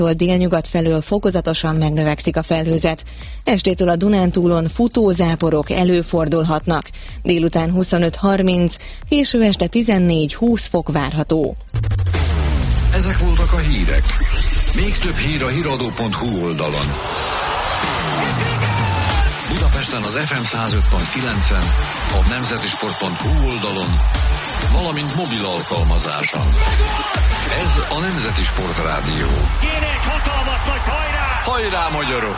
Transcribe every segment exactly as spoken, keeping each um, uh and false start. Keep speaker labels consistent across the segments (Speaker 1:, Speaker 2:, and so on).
Speaker 1: Délnyugat felől fokozatosan megnövekszik a felhőzet. Estétől a Dunántúlon futózáporok előfordulhatnak. Délután huszonöt harminc, késő este tizennégy-húsz fok várható.
Speaker 2: Ezek voltak a hírek. Még több hír a híradó pont hu oldalon. Budapesten az ef em száz öt pont kilencen, a nemzetisport pont hu oldalon, valamint mobil alkalmazáson. Ez a Nemzeti Sport Rádió.
Speaker 3: Kérek, hatalmas nagy hajrá!
Speaker 2: Hajrá, magyarok!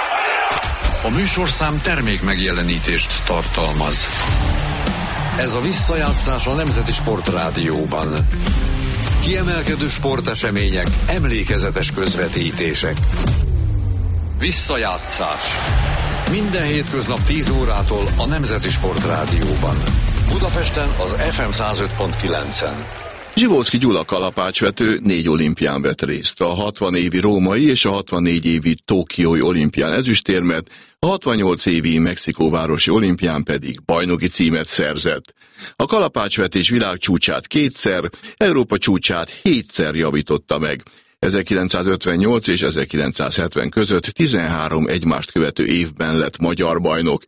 Speaker 2: A műsorszám termék megjelenítést tartalmaz. Ez a visszajátszás a Nemzeti Sport Rádióban. Kiemelkedő sportesemények, emlékezetes közvetítések. Visszajátszás. Minden hétköznap tíz órától a Nemzeti Sport Rádióban. Budapesten az ef em száz öt pont kilencen.
Speaker 4: Zsivóczky Gyula kalapácsvető négy olimpián vett részt. A hatvan évi római és a hatvannégy évi tokiói olimpián ezüstérmet, a hatvannyolc évi mexikóvárosi olimpián pedig bajnoki címet szerzett. A kalapácsvetés világcsúcsát kétszer, Európa csúcsát hétszer javította meg. ezerkilencszázötvennyolc és ezerkilencszázhetven között tizenhárom egymást követő évben lett magyar bajnok.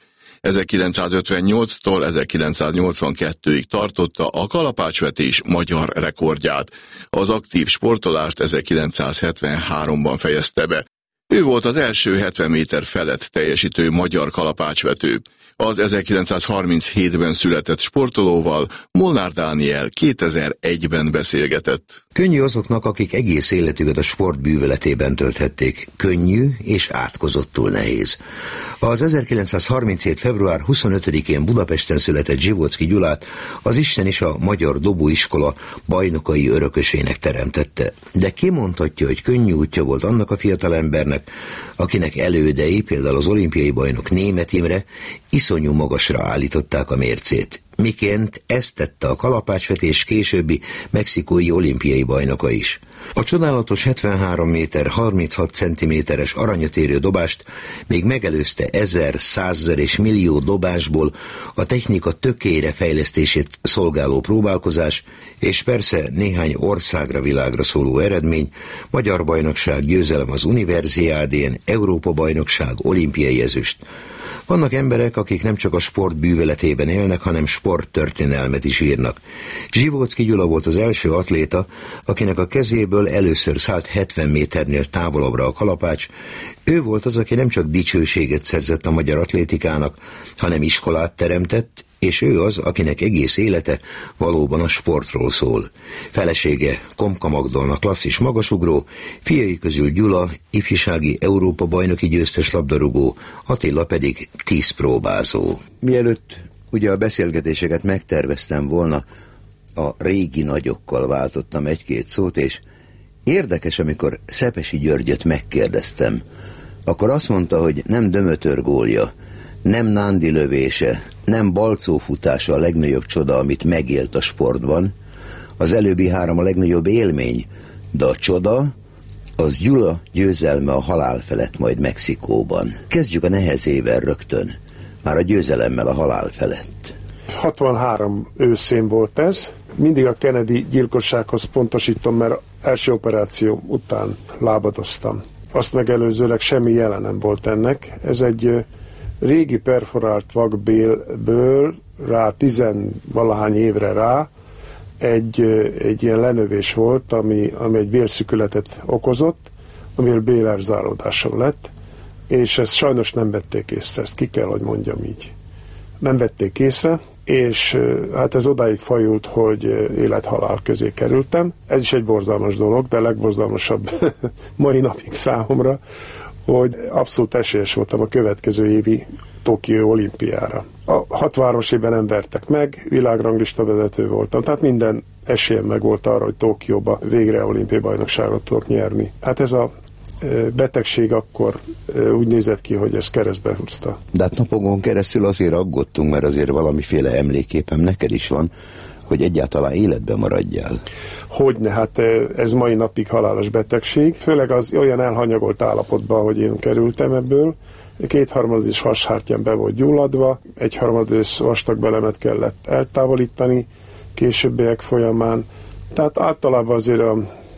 Speaker 4: ezerkilencszázötvennyolctól ezerkilencszáznyolcvankettőig tartotta a kalapácsvetés magyar rekordját. Az aktív sportolást ezerkilencszázhetvenháromban fejezte be. Ő volt az első hetven méter felett teljesítő magyar kalapácsvető. Az ezerkilencszázharminchétben született sportolóval Molnár Dániel kétezer-egyben beszélgetett.
Speaker 5: Könnyű azoknak, akik egész életüket a sport bűvöletében tölthették. Könnyű és átkozottul nehéz. Az ezerkilencszázharminchét. február huszonötödikén Budapesten született Zsivóczky Gyulát az Isten és a Magyar Dobóiskola bajnokai örökösének teremtette. De ki mondhatja, hogy könnyű útja volt annak a fiatalembernek, akinek elődei, például az olimpiai bajnok Németh Imre, iszonyú magasra állították a mércét. Miként ezt tette a kalapácsvetés későbbi mexikói olimpiai bajnoka is. A csodálatos hetvenhárom méter harminchat centiméteres aranyat érő dobást még megelőzte ezer, százezer és millió dobásból a technika tökére fejlesztését szolgáló próbálkozás, és persze néhány országra, világra szóló eredmény, magyar bajnokság, győzelem az Universiádén, Európa bajnokság, olimpiai ezüst. Vannak emberek, akik nem csak a sport bűvöletében élnek, hanem sporttörténelmet is írnak. Zsivóczky Gyula volt az első atléta, akinek a kezéből először szállt hetven méternél távolabbra a kalapács. Ő volt az, aki nem csak dicsőséget szerzett a magyar atlétikának, hanem iskolát teremtett, és ő az, akinek egész élete valóban a sportról szól. Felesége Komka Magdolna klasszis magasugró, fiai közül Gyula, ifjúsági Európa bajnoki győztes labdarúgó, Attila pedig tízpróbázó. Mielőtt ugye a beszélgetéseket megterveztem volna, a régi nagyokkal váltottam egy-két szót, és érdekes, amikor Szepesi Györgyöt megkérdeztem, akkor azt mondta, hogy nem Dömötör gólja, nem Nándi lövése, nem Balcó futása a legnagyobb csoda, amit megélt a sportban. Az előbbi három a legnagyobb élmény, de a csoda az Gyula győzelme a halál felett majd Mexikóban. Kezdjük a nehezével rögtön, már a győzelemmel a halál felett.
Speaker 6: hatvanhárom őszén volt ez. Mindig a Kennedy gyilkossághoz pontosítom, mert első operáció után lábadoztam. Azt megelőzőleg semmi jele nem volt ennek. Ez egy régi perforált vakbélből rá tizenvalahány évre rá egy, egy ilyen lenövés volt, ami, ami egy bélszükületet okozott, amiből bélerzáródásom lett, és ezt sajnos nem vették észre, ezt ki kell, hogy mondjam így. Nem vették észre, és hát ez odáig fajult, hogy élet-halál közé kerültem. Ez is egy borzalmas dolog, de a legborzalmasabb mai napig számomra, hogy abszolút esélyes voltam a következő évi Tokió olimpiára. A hatvanháros évben nem vertek meg, világranglista vezető voltam, tehát minden esélyem meg volt arra, hogy Tokióba végre olimpiai bajnokságot tudok nyerni. Hát ez a betegség akkor úgy nézett ki, hogy ez keresztbe húzta.
Speaker 5: De hát napokon keresztül azért aggódtunk, mert azért valamiféle emléképem neked is van, hogy egyáltalán életben maradjál.
Speaker 6: Hogyne, hát ez mai napig halálos betegség, főleg az olyan elhanyagolt állapotban, hogy én kerültem ebből. Kétharmadis hashártyám be volt gyulladva, egyharmadis vastagbelemet kellett eltávolítani későbbiek folyamán. Tehát általában azért a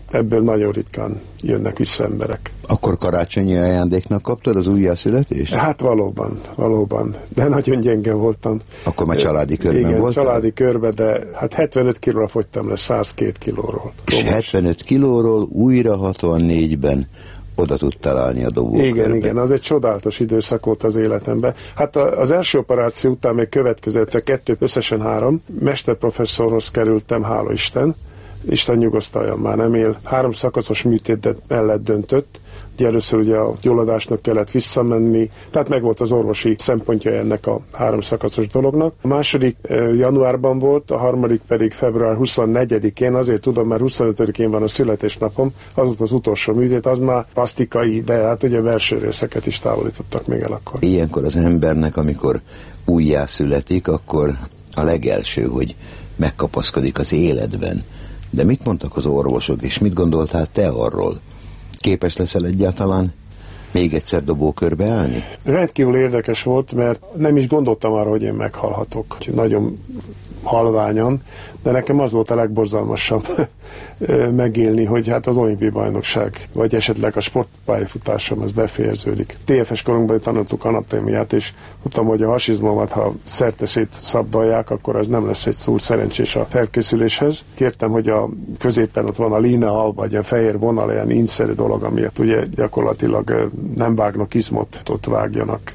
Speaker 6: ebből nagyon ritkán jönnek vissza emberek.
Speaker 5: Akkor karácsonyi ajándéknak kaptad az újjászületést?
Speaker 6: Hát valóban, valóban, de nagyon gyenge voltam.
Speaker 5: Akkor már családi körben
Speaker 6: Igen,
Speaker 5: voltál?
Speaker 6: családi körben, de hát hetvenöt kilóra fogytam le száz két kilóról.
Speaker 5: És hetvenöt kilóról újra hatvannégyben oda tudtál állni a dobókörbe.
Speaker 6: Igen, igen, az egy csodálatos időszak volt az életemben. Hát az első operáció után még következett kettő, összesen három. Mesterprofesszorhoz kerültem, hála Isten. Isten nyugosztaljon, már nem él. Három szakaszos műtét mellett döntött. Ugye először ugye a gyulladásnak kellett visszamenni, tehát meg volt az orvosi szempontja ennek a három szakaszos dolognak. A második januárban volt, a harmadik pedig február huszonnegyedikén, azért tudom, mert huszonötödikén van a születésnapom, az volt az utolsó műtét, az már plasztikai, de hát ugye belső részeket is távolítottak még el akkor.
Speaker 5: Ilyenkor az embernek, amikor újjászületik, akkor a legelső, hogy megkapaszkodik az életben. De mit mondtak az orvosok, és mit gondoltál te arról? Képes leszel egyáltalán még egyszer dobókörbe állni?
Speaker 6: Rendkívül érdekes volt, mert nem is gondoltam arra, hogy én meghalhatok. Nagyon halványan, de nekem az volt a legborzalmasabb megélni, hogy hát az olimpiai bajnokság, vagy esetleg a sportpályafutásom, az befejeződik. té ef es korunkban tanultuk anatómiát, és tudtam, hogy a hasizmomat, ha szerteszét szabdalják, akkor az nem lesz egy szúr szerencsés a felkészüléshez. Kértem, hogy a középen ott van a linea alba, egy ilyen fehér vonal, ilyen ínyszerű dolog, amiért ugye gyakorlatilag nem vágnak izmot, ott vágjanak.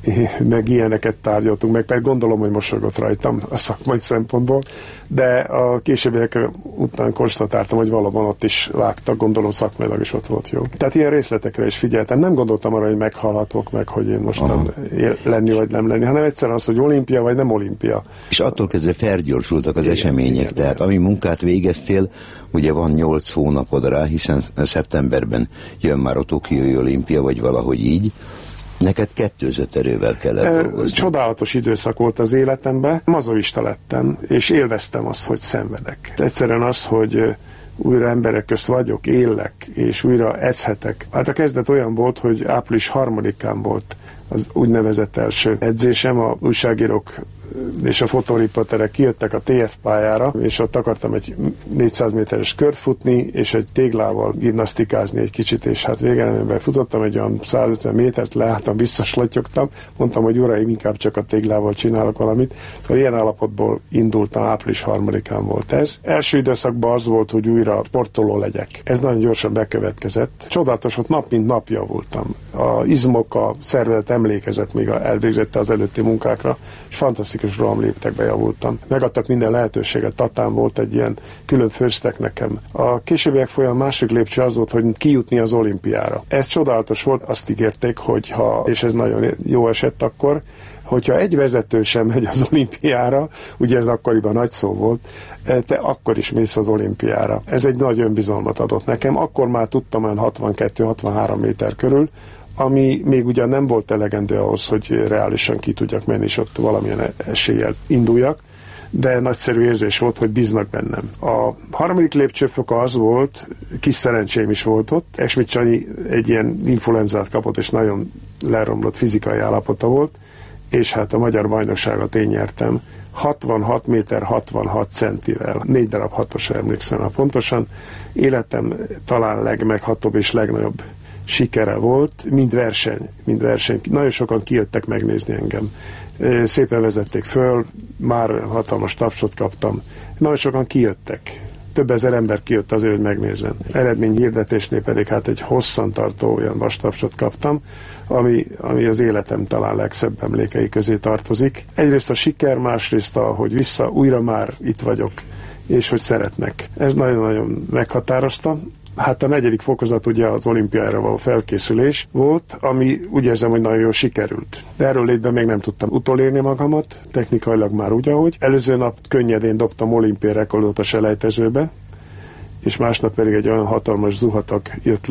Speaker 6: Meg ilyeneket tárgyaltunk meg, mert gondolom, hogy mosolygott rajtam a szakmai szempontból, de a későbbiek után konstatáltam, hogy valóban ott is vágtak, gondolom szakmailag is ott volt jó. Tehát ilyen részletekre is figyeltem. Nem gondoltam arra, hogy meghalhatok meg, hogy én mostan lenni vagy nem lenni, hanem egyszerűen az, hogy olimpia vagy nem olimpia.
Speaker 5: És attól kezdve felgyorsultak az
Speaker 6: igen,
Speaker 5: események,
Speaker 6: igen,
Speaker 5: tehát igen. Ami munkát végeztél, ugye van nyolc hónapod rá, hiszen szeptemberben jön már a Tokiói olimpia, vagy valahogy így. Neked kettőzött erővel kellett dolgozni.
Speaker 6: Csodálatos időszak volt az életemben. Mazoista lettem, és élveztem azt, hogy szenvedek. Egyszerűen az, hogy újra emberek közt vagyok, élek, és újra edzhetek. Hát a kezdet olyan volt, hogy április harmadikán volt az úgynevezett első edzésem, a újságírók és a fotóriporterek kijöttek a té ef pályára, és ott akartam egy négyszáz méteres kört futni, és egy téglával gimnasztikázni egy kicsit, és hát végeredményben futottam egy olyan százötven métert, leálltam, visszaslottyogtam, mondtam, hogy uraim, inkább csak a téglával csinálok valamit. Szóval ilyen állapotból indultam, április harmadikán volt ez. Első időszakban az volt, hogy újra sportoló legyek. Ez nagyon gyorsan bekövetkezett. Csodálatos, hogy nap mint nap javultam. A izmok, a szervezet emlékezett még elvégzette az előtti munkákra, és fantasztikus rohamléptekbe javultam. Megadtak minden lehetőséget, Tatán volt egy ilyen, külön főztek nekem. A későbbiek folyamán másik lépcső az volt, hogy kijutni az olimpiára. Ez csodálatos volt, azt ígérték, hogy ha, és ez nagyon jó esett akkor, hogyha egy vezető sem megy az olimpiára, ugye ez akkoriban nagy szó volt, te akkor is mész az olimpiára. Ez egy nagy önbizalmat adott nekem. Akkor már tudtam olyan hatvankettő-hatvanhárom méter körül, ami még ugyan nem volt elegendő ahhoz, hogy reálisan ki tudjak menni, és ott valamilyen eséllyel induljak, de nagyszerű érzés volt, hogy bíznak bennem. A harmadik lépcsőfoka az volt, kis szerencsém is volt ott, Esmit Csanyi egy ilyen influenzát kapott, és nagyon leromlott fizikai állapota volt, és hát a magyar bajnokságot én nyertem hatvanhat méter hatvanhat centivel, négy darab hatosra emlékszem, ha pontosan. Életem talán legmeghatóbb és legnagyobb sikere volt, mind verseny, mind verseny. Nagyon sokan kijöttek megnézni engem. Szépen vezették föl, már hatalmas tapsot kaptam. Nagyon sokan kijöttek. Több ezer ember kijött azért, hogy megnézzen. Eredményhirdetésnél pedig hát egy hosszantartó olyan vastapsot kaptam, ami, ami az életem talán legszebb emlékei közé tartozik. Egyrészt a siker, másrészt a, hogy vissza, újra már itt vagyok, és hogy szeretnek. Ez nagyon-nagyon meghatározta. Hát a negyedik fokozat ugye az olimpiára való felkészülés volt, ami úgy érzem, hogy nagyon jól sikerült. De erről létben még nem tudtam utolérni magamat, technikailag már úgy, ahogy. Előző nap könnyedén dobtam olimpiai rekordot a selejtezőbe, és másnap pedig egy olyan hatalmas zuhatag jött le,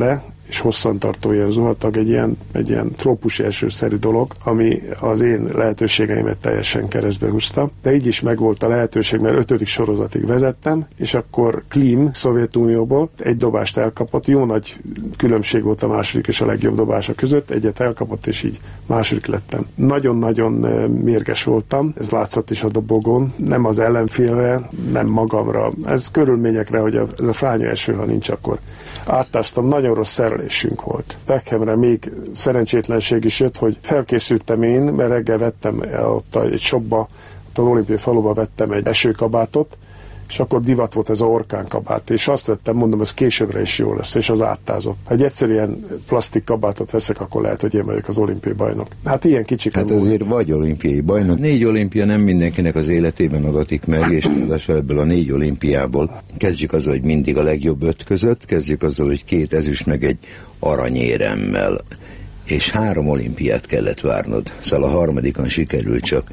Speaker 6: és hosszantartó ilyen zuhatag, egy ilyen, egy ilyen trópusi esőszerű dolog, ami az én lehetőségeimet teljesen keresztbe húzta. De így is megvolt a lehetőség, mert ötödik sorozatig vezettem, és akkor Klim, Szovjetunióból egy dobást elkapott. Jó nagy különbség volt a második és a legjobb dobása között, egyet elkapott, és így második lettem. Nagyon-nagyon mérges voltam, ez látszott is a dobogón, nem az ellenfélre, nem magamra, ez körülményekre, hogy ez a fránya eső, ha nincs, akkor áttáztam, nagyon rossz szerelésünk volt. Beckhamre még szerencsétlenség is jött, hogy felkészültem én, mert reggel vettem ott egy shopba, ott az olimpiai faluba vettem egy esőkabátot, és akkor divat volt ez a orkánkabát, és azt vettem, mondom, ez későbbre is jó lesz, és az áttázott. Ha egy egyszerűen plastik kabátot veszek, akkor lehet, hogy én vagyok az olimpiai bajnok. Hát ilyen kicsik.
Speaker 5: Hát azért vagy olimpiai bajnok. Négy olimpia nem mindenkinek az életében adatik meg, és ráadásul ebből a négy olimpiából kezdjük azzal, hogy mindig a legjobb öt között, kezdjük azzal, hogy két ezüst meg egy aranyéremmel, és három olimpiát kellett várnod, szóval a harmadikon sikerült csak.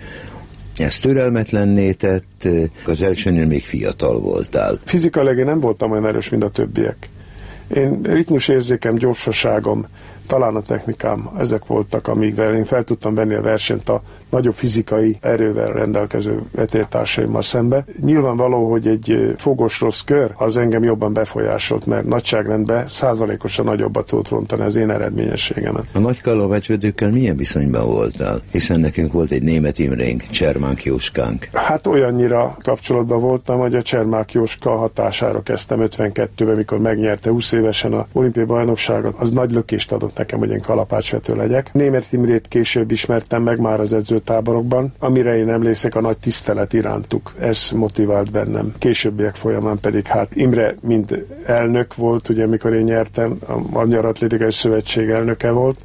Speaker 5: Ez türelmetlenné tett, az elsőnél még fiatal voltál.
Speaker 6: Fizikailag én nem voltam olyan erős, mint a többiek. Én ritmusérzékem, gyorsaságom, talán a technikám, ezek voltak, amikvel én fel tudtam venni a versenyt a nagyobb fizikai erővel rendelkező vetéltársaimmal szembe. Nyilvánvaló, hogy egy fogos rossz kör az engem jobban befolyásolt, mert nagyságrendben százalékosan nagyobbat tudott rontani az én eredményességemet.
Speaker 5: A nagy kalapácsvetőkkel milyen viszonyban voltál? Hiszen nekünk volt egy német Imrénk, Csermák Jóskánk.
Speaker 6: Hát olyannyira kapcsolatban voltam, hogy a Csermák Jóska hatására kezdtem ötvenkettőben, mikor megnyerte húsz évesen a olimpiai bajnokságot, az nagy lökést adott nekem, hogy én kalapácsvető legyek. Német Imrét később ismertem meg már az edzőtáborokban, amire én emlékszek, a nagy tisztelet irántuk. Ez motivált bennem. Későbbiek folyamán pedig hát Imre mind elnök volt, ugye mikor én nyertem, a Magyar Atlétikai Szövetség elnöke volt,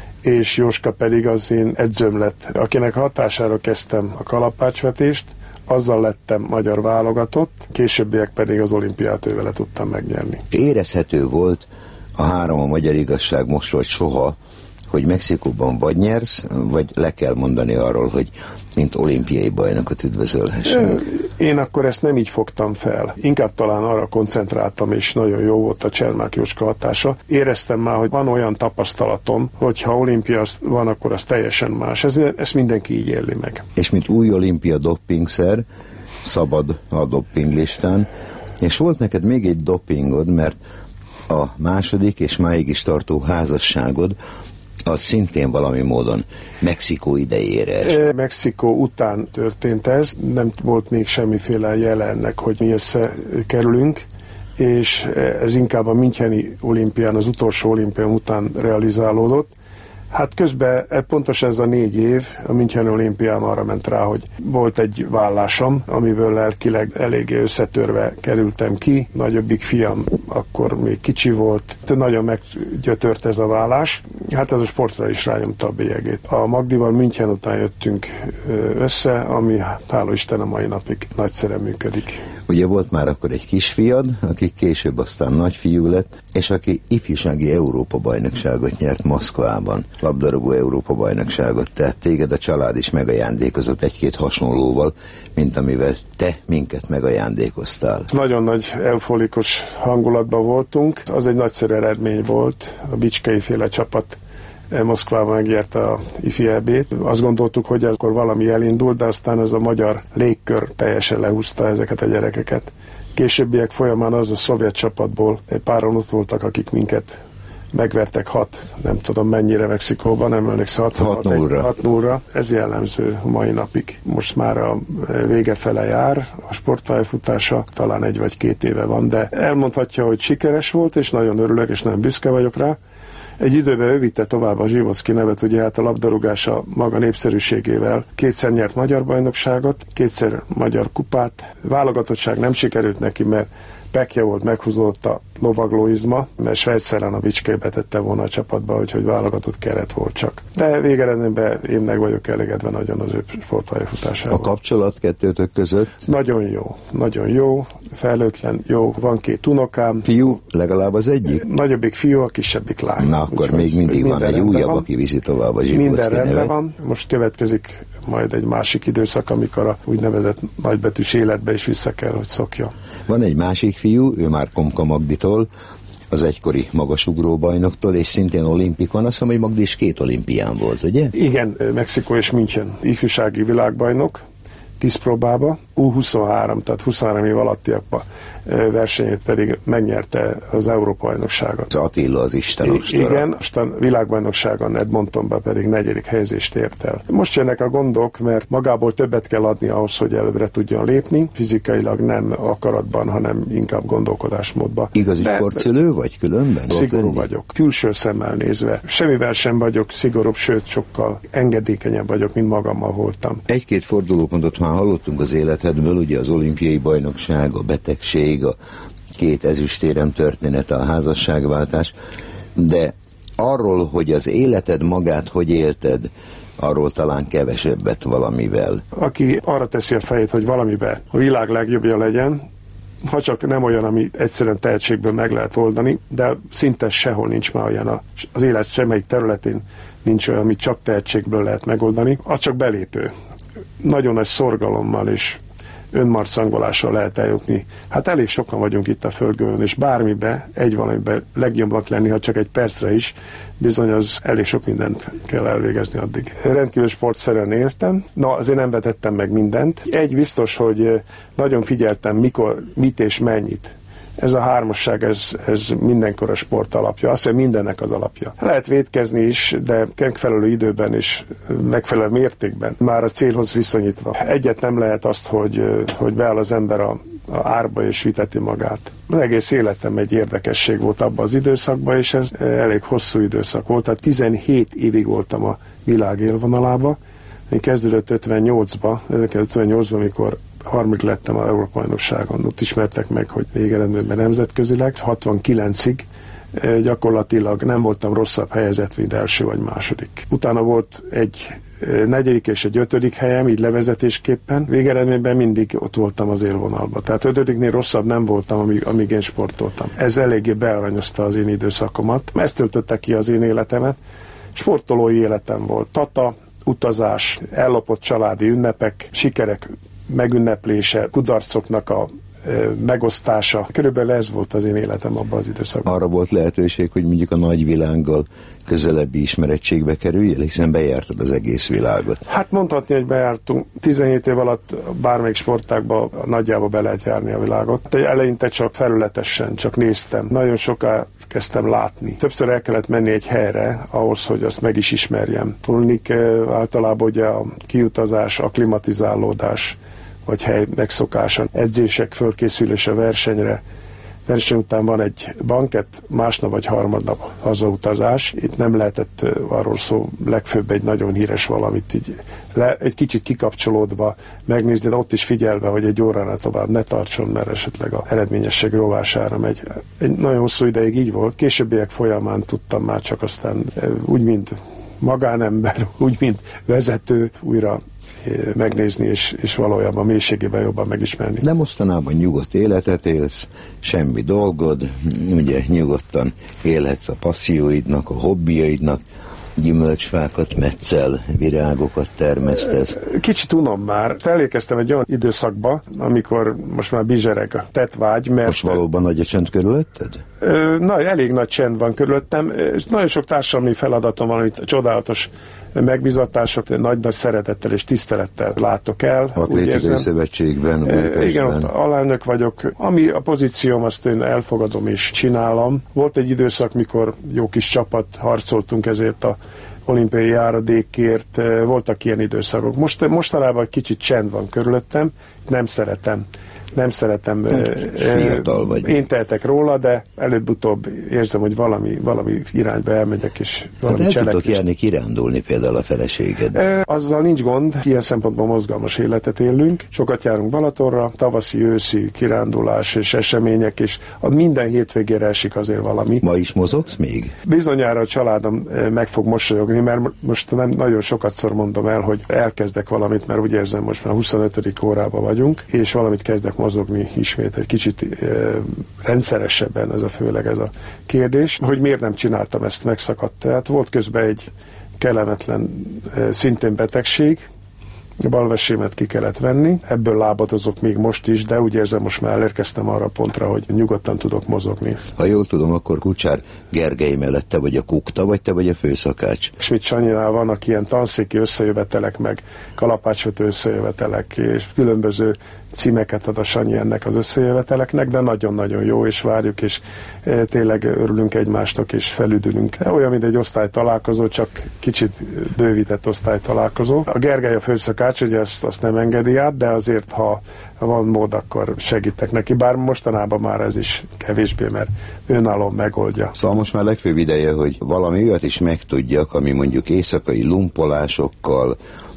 Speaker 6: és Jóska pedig az én edzőm lett, akinek hatására kezdtem a kalapácsvetést, azzal lettem magyar válogatott, későbbiek pedig az olimpiát ő vele tudtam megnyerni.
Speaker 5: Érezhető volt a három a magyar igazság most vagy soha, hogy Mexikóban vagy nyersz, vagy le kell mondani arról, hogy mint olimpiai bajnokot üdvözölhessünk.
Speaker 6: Én akkor ezt nem így fogtam fel. Inkább talán arra koncentráltam, és nagyon jó volt a Csermák Jóska hatása. Éreztem már, hogy van olyan tapasztalatom, hogy ha olimpia van, akkor az teljesen más. Ez, ezt mindenki így éli meg.
Speaker 5: És mint új olimpia doppingszer, szabad a doppinglistán, és volt neked még egy dopingod, mert a második és máig is tartó házasságod az szintén valami módon Mexikó idejére esett.
Speaker 6: Mexikó után történt ez, nem volt még semmiféle jele ennek, hogy mi összekerülünk, és ez inkább a Müncheni olimpián, az utolsó olimpián után realizálódott. Hát közben pontos ez a négy év, a Müncheni olimpián arra ment rá, hogy volt egy vállásom, amiből lelkileg eléggé összetörve kerültem ki. Nagyobbik fiam akkor még kicsi volt, nagyon meggyötört ez a vállás. Hát ez a sportra is rányomta a bélyegét. A Magdival München után jöttünk össze, ami hála Isten a mai napig nagyszerűen működik.
Speaker 5: Ugye volt már akkor egy kisfiad, aki később aztán nagyfiú lett, és aki ifjúsági Európa-bajnokságot nyert Moszkvában, labdarúgó Európa-bajnokságot, tehát téged a család is megajándékozott egy-két hasonlóval, mint amivel te minket megajándékoztál. Nagyon
Speaker 6: nagy euforikus hangulatban voltunk, az egy nagyszerű eredmény volt, a Bicskei féle csapat Moszkvában megnyerte a ifi é bét. Azt gondoltuk, hogy akkor valami elindult, de aztán ez a magyar légkör teljesen lehúzta ezeket a gyerekeket. Későbbiek folyamán az a szovjet csapatból egy páran ott voltak, akik minket megvertek hat, nem tudom mennyire Mexikóban, nem emlékszem, hat nullra. Ez jellemző mai napig. Most már a vége fele jár, a sportpályafutása talán egy vagy két éve van, de elmondhatja, hogy sikeres volt, és nagyon örülök, és nagyon büszke vagyok rá. Egy időben ő vitte tovább a Zsivocki nevet, ugye hát a labdarúgása maga népszerűségével kétszer nyert magyar bajnokságot, kétszer magyar kupát. Válogatottság nem sikerült neki, mert pekje volt, meghúzódott a lovaglóizma, mert Svájcán a Bicskébe tette volna a csapatba, úgyhogy válogatott keret volt csak. De végeredményben én meg vagyok elégedve nagyon az ő sportpályafutásával.
Speaker 5: A kapcsolat kettőtök között?
Speaker 6: Nagyon jó, nagyon jó, felelőtlen, jó, van két unokám.
Speaker 5: Fiú legalább az egyik?
Speaker 6: Nagyobbik fiú, a kisebbik lány.
Speaker 5: Na akkor úgy, még mindig van egy újabb, van, aki viszi tovább a Zsivocki
Speaker 6: Minden rendben
Speaker 5: nevet.
Speaker 6: Van, most következik majd egy másik időszak, amikor a úgynevezett nagybetűs életbe is vissza kell, hogy szokja.
Speaker 5: Van egy másik fiú, ő már Komka Magditól, az egykori magasugró bajnoktól, és szintén olimpikon. Azt mondom, hogy Magdi is két olimpián volt, ugye?
Speaker 6: Igen, Mexikó és München ifjúsági világbajnok, tíz próbába, U huszonhárom, tehát huszonhárom év alattiakba versenyét pedig megnyerte az Európa-bajnokságot.
Speaker 5: Az Attila az Isten ostora.
Speaker 6: Igen, aztán világbajnokságon Edmontonban pedig negyedik helyezést ért el. Most jönnek a gondok, mert magából többet kell adni ahhoz, hogy előbbre tudjon lépni. Fizikailag nem akaratban, hanem inkább gondolkodásmódban.
Speaker 5: Igazi sportszülő vagy különben?
Speaker 6: Szigorú vagyok. Külső szemmel nézve. Semmivel sem vagyok szigorúbb, sőt sokkal engedékenyebb vagyok, mint magammal voltam.
Speaker 5: Egy-két fordulópontot már hallottunk az életedből, ugye az olimpiai bajnokság, a betegség, a két ezüstérem története, a házasságváltás, de arról, hogy az életed magát hogy élted, arról talán kevesebbet valamivel.
Speaker 6: Aki arra teszi a fejét, hogy valamiben a világ legjobbja legyen, ha csak nem olyan, ami egyszerűen tehetségből meg lehet oldani, de szinte sehol nincs már olyan, az élet semmelyik területén nincs olyan, amit csak tehetségből lehet megoldani, az csak belépő. Nagyon nagy szorgalommal és önmarcangolással lehet eljutni. Hát elég sokan vagyunk itt a Földön, és bármibe, egy valamiben legjobbak lenni, ha csak egy percre is, bizony az elég sok mindent kell elvégezni addig. Rendkívül sportszerűen éltem, na azért nem vetettem meg mindent. Egy biztos, hogy nagyon figyeltem, mikor, mit és mennyit. Ez a hármasság, ez, ez mindenkor a sport alapja, azt hiszem mindennek az alapja. Lehet vétkezni is, de megfelelő időben és megfelelő mértékben, már a célhoz viszonyítva. Egyet nem lehet azt, hogy, hogy beáll az ember a, a árba és viteti magát. Az egész életem egy érdekesség volt abban az időszakban, és ez elég hosszú időszak volt, tehát tizenhét évig voltam a világ élvonalában. Én kezdődött ötvennyolcban, ezerkilencszázötvennyolcban, amikor harmadik lettem az Európa-bajnokságon, ott ismertek meg, hogy végeredményben nemzetközileg. hatvankilencig gyakorlatilag nem voltam rosszabb helyezett, mint első vagy második. Utána volt egy negyedik és egy ötödik helyem, így levezetésképpen. Végeredményben mindig ott voltam az élvonalban. Tehát ötödiknél rosszabb nem voltam, amíg, amíg én sportoltam. Ez eléggé bearanyozta az én időszakomat. Ezt töltötte ki az én életemet. Sportolói életem volt. Tata, utazás, ellopott családi ünnepek, sikerek megünneplése, kudarcoknak a e, megosztása. Körülbelül ez volt az én életem abban az időszakban.
Speaker 5: Arra volt lehetőség, hogy mondjuk a nagyvilággal közelebbi ismerettségbe kerülj, hiszen bejártad az egész világot.
Speaker 6: Hát mondhatni, hogy bejártunk. tizenhét év alatt bármelyik sportágban nagyjából be lehet járni a világot. Eleinte csak felületesen, csak néztem. Nagyon soká kezdtem látni. Többször el kellett menni egy helyre ahhoz, hogy azt meg is ismerjem. Tudni általában ugye a kiutazás, akklimatizálódás, vagy hely megszokása, edzések fölkészülése versenyre. Verseny után van egy bankett, másnap vagy harmadnap hazautazás. Itt nem lehetett arról szó, legfőbb egy nagyon híres valamit így le, egy kicsit kikapcsolódva megnézni, de ott is figyelve, hogy egy óránál tovább ne tartson, mert esetleg a eredményesség rovására megy. Egy nagyon hosszú ideig így volt. Későbbiek folyamán tudtam már csak aztán úgy, mint magánember, úgy, mint vezető újra megnézni, és, és valójában mélységében jobban megismerni.
Speaker 5: De mostanában nyugodt életet élsz, semmi dolgod, ugye nyugodtan élhetsz a passzióidnak, a hobbiaidnak, gyümölcsfákat metszel, virágokat termesztesz.
Speaker 6: Kicsit unom már. Elérkeztem egy olyan időszakba, amikor most már bizsereg a tettvágy, mert...
Speaker 5: Most valóban nagy a csend körülötted?
Speaker 6: Na, elég nagy csend van körülöttem. Nagyon sok társadalmi feladatom van, amit csodálatos megbizatások, nagy-nagy szeretettel és tisztelettel látok el.
Speaker 5: Atlétikai Szövetségben,
Speaker 6: e, igen, ott alelnök vagyok. Ami a pozícióm, azt én elfogadom és csinálom. Volt egy időszak, mikor jó kis csapat harcoltunk ezért a olimpiai járadékért. Voltak ilyen időszakok. Most, mostanában kicsit csend van körülöttem, nem szeretem. Nem szeretem,
Speaker 5: fiatal vagy.
Speaker 6: Én tehetek róla, de előbb-utóbb érzem, hogy valami, valami irányba elmegyek, és valami
Speaker 5: hát
Speaker 6: cselekvést.
Speaker 5: el tudok járni kirándulni például a feleséged.
Speaker 6: E, azzal nincs gond, ilyen szempontból mozgalmas életet élünk. Sokat járunk Balatonra, tavaszi, őszi kirándulás és események, és minden hétvégére esik azért valami.
Speaker 5: Ma is mozogsz még?
Speaker 6: Bizonyára a családom meg fog mosolyogni, mert most nem nagyon sokat szor mondom el, hogy elkezdek valamit, mert úgy érzem, most már huszonötödik órában vagyunk, és valamit kezdek mozogni ismét egy kicsit e, rendszeresebben, ez a főleg ez a kérdés, hogy miért nem csináltam ezt, megszakadt. Tehát volt közben egy kellemetlen e, szintén betegség, a balvesémet ki kellett venni, ebből lábadozok még most is, de úgy érzem, most már elérkeztem arra a pontra, hogy nyugodtan tudok mozogni.
Speaker 5: Ha jól tudom, akkor Kucsár Gergely mellett te vagy a kukta, vagy te vagy a főszakács?
Speaker 6: Schmidt Sanyinál vannak ilyen tanszéki összejövetelek, meg kalapácsvető összejövetelek, és különböző címeket ad a Sanyi ennek az összejöveteleknek, de nagyon-nagyon jó, és várjuk, és e, tényleg örülünk egymástok, és felüdülünk. Olyan, mint egy osztálytalálkozó, csak kicsit bővített osztálytalálkozó. A Gergely a főszakács, ugye azt, azt nem engedi át, de azért, ha van mód, akkor segítek neki, bár mostanában már ez is kevésbé, mert önállóan megoldja.
Speaker 5: Szóval most már legfőbb ideje, hogy valami olyat is megtudjak, ami mondjuk éjszakai lumpolásokkal,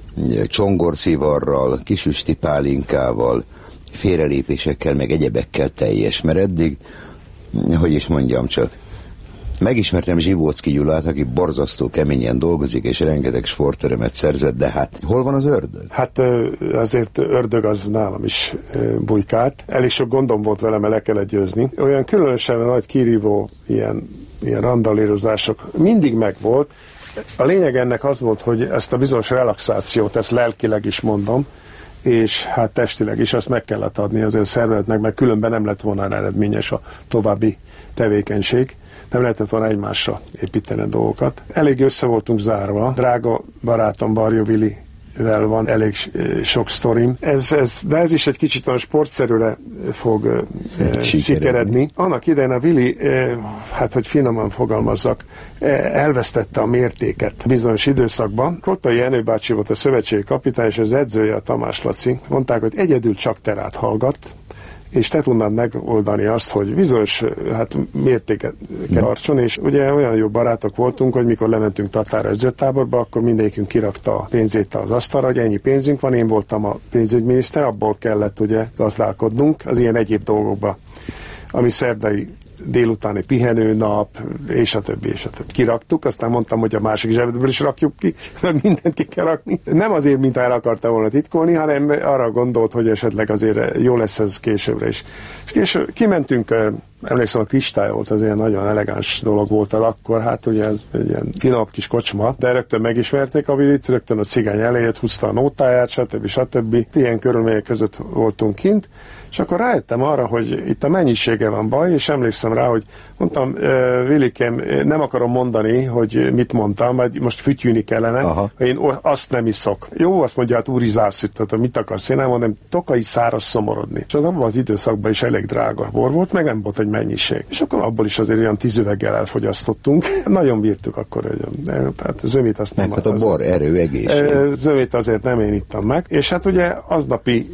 Speaker 5: csongorcivarral, kisüsti pálinkával, félrelépésekkel, meg egyebekkel teljes, mert eddig, hogy is mondjam csak, megismertem Zsivóczky Gyulát, aki borzasztó keményen dolgozik, és rengeteg sportörömet szerzett, de hát hol van az ördög?
Speaker 6: Hát azért ördög az nálam is bujkált. Elég sok gondom volt vele, mert le kellett győzni. Olyan különösen nagy kirívó ilyen, ilyen randalírozások mindig megvolt. A lényeg ennek az volt, hogy ezt a bizonyos relaxációt, ezt lelkileg is mondom, és hát testileg is, azt meg kellett adni azért a szervezetnek, mert különben nem lett volna eredményes a további tevékenység. Nem lehetett volna egymásra építeni a dolgokat. Elég össze voltunk zárva. Drága barátom Barjó Vilivel van elég sok sztorim. Ez, ez, de ez is egy kicsit a sportszerűre fog e, sikeredni. Annak idején a Vili, e, hát hogy finoman fogalmazzak, e, elvesztette a mértéket bizonyos időszakban. Kottai Jenő bácsi volt a szövetségi kapitány, és az edzője a Tamás Laci. Mondták, hogy egyedül csak te rád hallgat, és te tudnád megoldani azt, hogy bizonyos hát, mértéket tartson, és ugye olyan jó barátok voltunk, hogy mikor lementünk Tatára edzőtáborba, akkor mindegyikünk kirakta a pénzét az asztalra, hogy ennyi pénzünk van, én voltam a pénzügyminiszter, abból kellett ugye gazdálkodnunk az ilyen egyéb dolgokba, ami szerdai délutáni pihenőnap, és a többi, és a többi. Kiraktuk, aztán mondtam, hogy a másik zsebedből is rakjuk ki, mert mindent ki kell rakni. Nem azért, mint el akarta volna titkolni, hanem arra gondolt, hogy esetleg azért jó lesz ez későbbre is. És később kimentünk, emlékszem, a Kristály volt, az ilyen nagyon elegáns dolog volt az akkor, hát ugye ez egy ilyen finom kis kocsma, de rögtön megismerték a Vilit, rögtön a cigány elejét húzta a nótáját, stb. stb. Ilyen körülmények között voltunk kint, és akkor rájöttem arra, hogy itt a mennyisége van baj, és emlékszem rá, hogy mondtam, Vilikém, nem akarom mondani, hogy mit mondtam, mert most fütyülni kellene, aha, én azt nem iszok. Jó, azt mondja, hát úri zászított, mit akarsz, én nem mondom, tokai száraz szomorodni. És az abban az időszakban is elég drága bor volt, meg nem volt egy mennyiség. És akkor abból is azért olyan tíz üveggel elfogyasztottunk. Nagyon bírtuk akkor, hogy tehát zömét azt nem...
Speaker 5: Meg hát a bor erő, egészség.
Speaker 6: Zömét azért nem én ittam meg. És hát ugye aznapi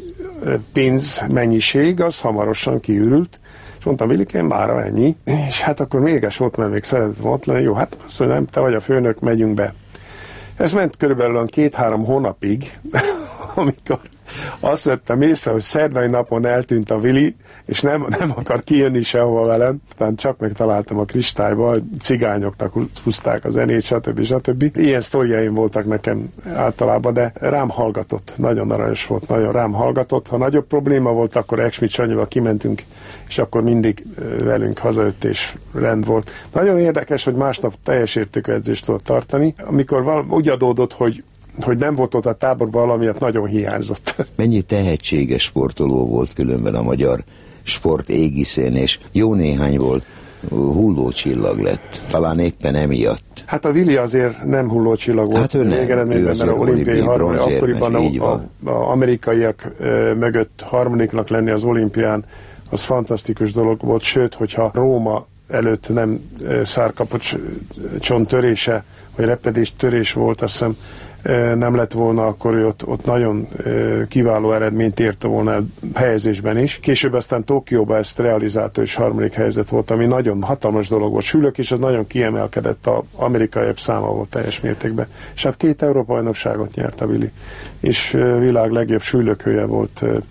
Speaker 6: pénz mennyiség az hamarosan kiürült, és mondtam, Vilikém, mára ennyi, és hát akkor méges volt, mert még szeretett volt lenni, jó, hát azt mondja, nem, te vagy a főnök, megyünk be. Ez ment körülbelül két-három hónapig, amikor azt vettem észre, hogy szerdai napon eltűnt a Vili, és nem, nem akar kijönni sehova velem. Aztán csak megtaláltam a Kristályba, cigányoknak húzták a zenét, stb. stb. Ilyen sztoriaim voltak nekem általában, de rám hallgatott. Nagyon aranyos volt, nagyon rám hallgatott. Ha nagyobb probléma volt, akkor Schmidt Sanyival kimentünk, és akkor mindig velünk hazajött, és rend volt. Nagyon érdekes, hogy másnap teljes értékű edzést tudott tartani. Amikor val- úgy adódott, hogy hogy nem volt ott a táborban, valamiért nagyon hiányzott.
Speaker 5: Mennyi tehetséges sportoló volt különben a magyar sport égiszén, és jó néhány volt hullócsillag lett. Talán éppen emiatt.
Speaker 6: Hát a Vili azért nem hullócsillag volt.
Speaker 5: Hát ő nem. Ő
Speaker 6: mert a olimpiai harmadik, akkoriban a, a, a amerikaiak e, mögött harmadiknak lenni az olimpián, az fantasztikus dolog volt, sőt, hogyha Róma előtt nem e, szárkapocson törése, vagy repedés törés volt, azt hiszem, nem lett volna, akkor ott, ott nagyon kiváló eredményt érte volna a helyezésben is. Később aztán Tokióban ezt realizálta, és harmadik helyzet volt, ami nagyon hatalmas dolog volt. Sülök is, az nagyon kiemelkedett, az amerikaiak száma volt teljes mértékben. És hát két Európa-bajnokságot nyert a Vili. És világ legjobb sülökhője volt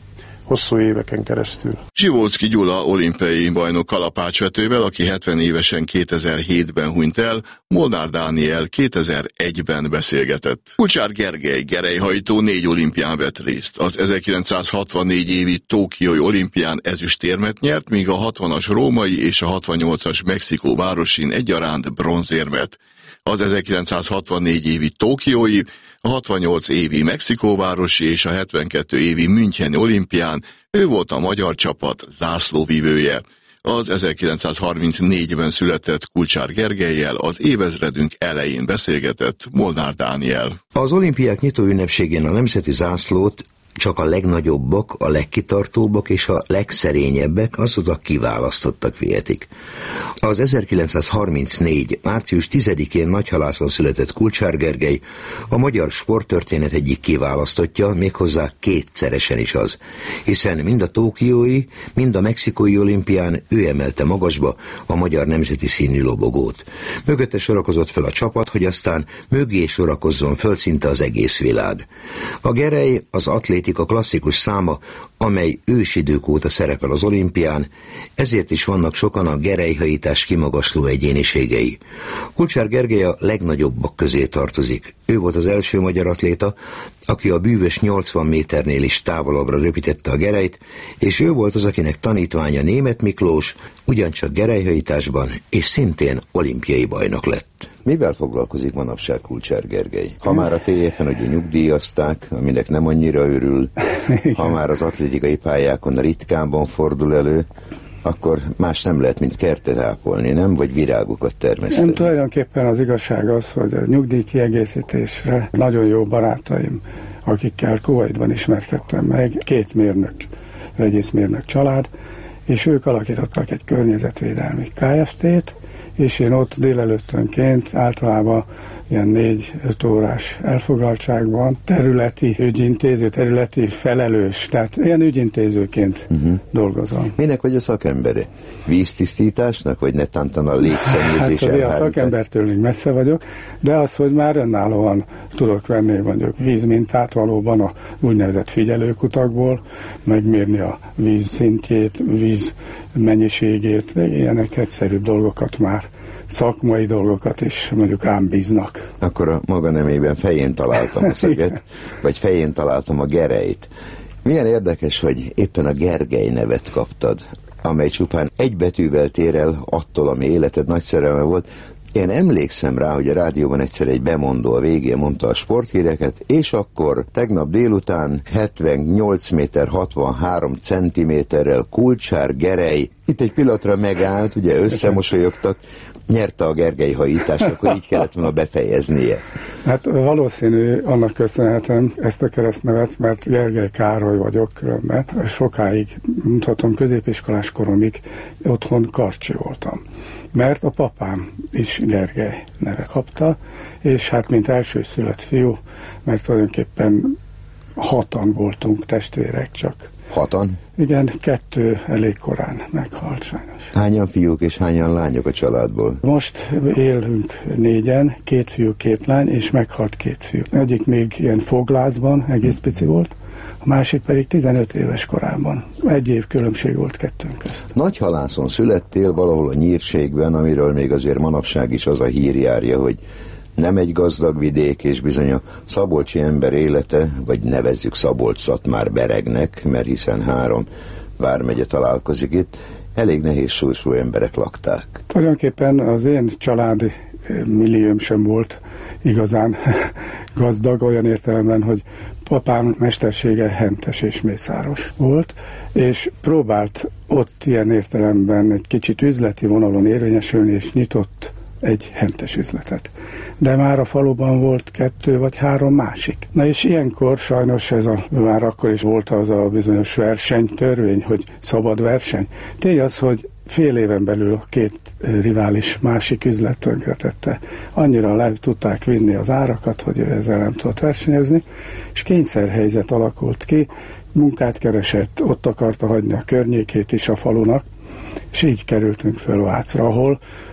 Speaker 6: hosszú éveken keresztül.
Speaker 4: Zsivóczky Gyula olimpiai bajnok kalapácsvetővel, aki hetven évesen kétezer-hétben hunyt el, Molnár Dániel kétezer-egyben beszélgetett. Kulcsár Gergely gerelyhajtó négy olimpián vett részt. Az ezerkilencszázhatvannégy évi Tokiói olimpián ezüstérmet nyert, míg a hatvanas római és a hatvannyolcas Mexikó városin egyaránt bronzérmet. Az ezerkilencszázhatvannégy évi Tokiói, a hatvannyolc évi Mexikóvárosi és a hetvenkettő évi Müncheni olimpián ő volt a magyar csapat zászlóvivője. Az ezerkilencszázharmincnégyben született Kulcsár Gergellyel az évezredünk elején beszélgetett Molnár Dániel.
Speaker 5: Az olimpiák nyitó ünnepségén a nemzeti zászlót csak a legnagyobbak, a legkitartóbbak és a legszerényebbek, azaz kiválasztottak vihetik. Az ezerkilencszázharmincnégy. március tizedikén Nagyhalászon született Kulcsár Gergely a magyar sporttörténet egyik kiválasztottja, méghozzá kétszeresen is az, hiszen mind a tokiói, mind a mexikói olimpián ő emelte magasba a magyar nemzeti színű lobogót. Mögötte sorakozott fel a csapat, hogy aztán mögé sorakozzon föl szinte az egész világ. A Gerely az atlétika klasszikus száma, amely ősidők óta szerepel az olimpián, ezért is vannak sokan a gerelyhajítás kimagasló egyéniségei. Kulcsár Gergely a legnagyobbak közé tartozik. Ő volt az első magyar atléta, aki a bűvös nyolcvan méternél is távolabbra röpítette a gerelyt, és ő volt az, akinek tanítványa Németh Miklós, ugyancsak gerelyhajításban, és szintén olimpiai bajnok lett. Mivel foglalkozik manapság Kulcsár Gergely? Ha már a té ef en ugye nyugdíjazták, aminek nem annyira örül, ha már az atlétikai pályákon ritkánban fordul elő, akkor más nem lehet, mint kertet ápolni, nem? Vagy virágokat termeszteni?
Speaker 7: Nem, tulajdonképpen az igazság az, hogy a nyugdíj kiegészítésre nagyon jó barátaim, akikkel Kuwaitban ismerkedtem meg, két mérnök, vegyészmérnök család, és ők alakítottak egy környezetvédelmi ká ef té-t, és én ott délelőttönként általában ilyen négy-öt órás elfoglaltságban területi ügyintéző, területi felelős, tehát ilyen ügyintézőként uh-huh. dolgozom.
Speaker 5: Minek vagy a szakembere? Víztisztításnak, vagy netántán a légszennyezés?
Speaker 7: Hát azért a szakembertől még messze vagyok, de az, hogy már önállóan tudok venni mondjuk vízmintát valóban a úgynevezett figyelőkutakból, megmérni a víz szintjét, víz mennyiségét, ilyenek egyszerűbb dolgokat már, szakmai dolgokat is mondjuk rám bíznak.
Speaker 5: Akkor a maga nemében fején találtam a szeget, vagy fején találtam a Gerelyt. Milyen érdekes, hogy éppen a Gergely nevet kaptad, amely csupán egy betűvel tér el attól, ami életed nagy szerelme volt. Én emlékszem rá, hogy a rádióban egyszer egy bemondó a végén mondta a sporthíreket, és akkor tegnap délután hetvennyolc méter hatvanhárom centiméterrel Kulcsár Gerely, itt egy pillanatra megállt, ugye összemosolyogtak, nyerte a Gergely hajítást, akkor így kellett volna befejeznie.
Speaker 7: Hát valószínű, annak köszönhetem ezt a keresztnevet, mert Gergely Károly vagyok különben. Sokáig, mondhatom, középiskolás koromig otthon karcsi voltam. Mert a papám is Gergely neve kapta, és hát mint elsőszülött fiú, mert tulajdonképpen hatan voltunk testvérek csak.
Speaker 5: Hatan?
Speaker 7: Igen, kettő elég korán meghalt sajnos.
Speaker 5: Hányan fiúk és hányan lányok a családból?
Speaker 7: Most élünk négyen, két fiú, két lány, és meghalt két fiú. Egyik még ilyen foglázban, egész pici volt, a másik pedig tizenöt éves korában. Egy év különbség volt kettőnk közt.
Speaker 5: Nagyhalászon születtél, valahol a nyírségben, amiről még azért manapság is az a hír járja, hogy nem egy gazdag vidék, és bizony a szabolcsi ember élete, vagy nevezzük Szabolcs-Szatmár-Beregnek, mert hiszen három vármegye találkozik itt, elég nehéz sorsú emberek lakták.
Speaker 7: Tulajdonképpen az én családi millióm sem volt igazán gazdag, olyan értelemben, hogy papám mestersége hentes és mészáros volt, és próbált ott ilyen értelemben egy kicsit üzleti vonalon érvényesülni, és nyitott egy hentes üzletet. De már a faluban volt kettő vagy három másik. Na és ilyenkor sajnos ez a, már akkor is volt az a bizonyos versenytörvény, hogy szabad verseny. Tény az, hogy fél éven belül a két rivális másik üzlet tönkretette. Annyira le tudták vinni az árakat, hogy ő ezzel nem tudott versenyezni, és kényszerhelyzet alakult ki, munkát keresett, ott akarta hagyni a környékét is a falunak, és így kerültünk föl Vácra, ahol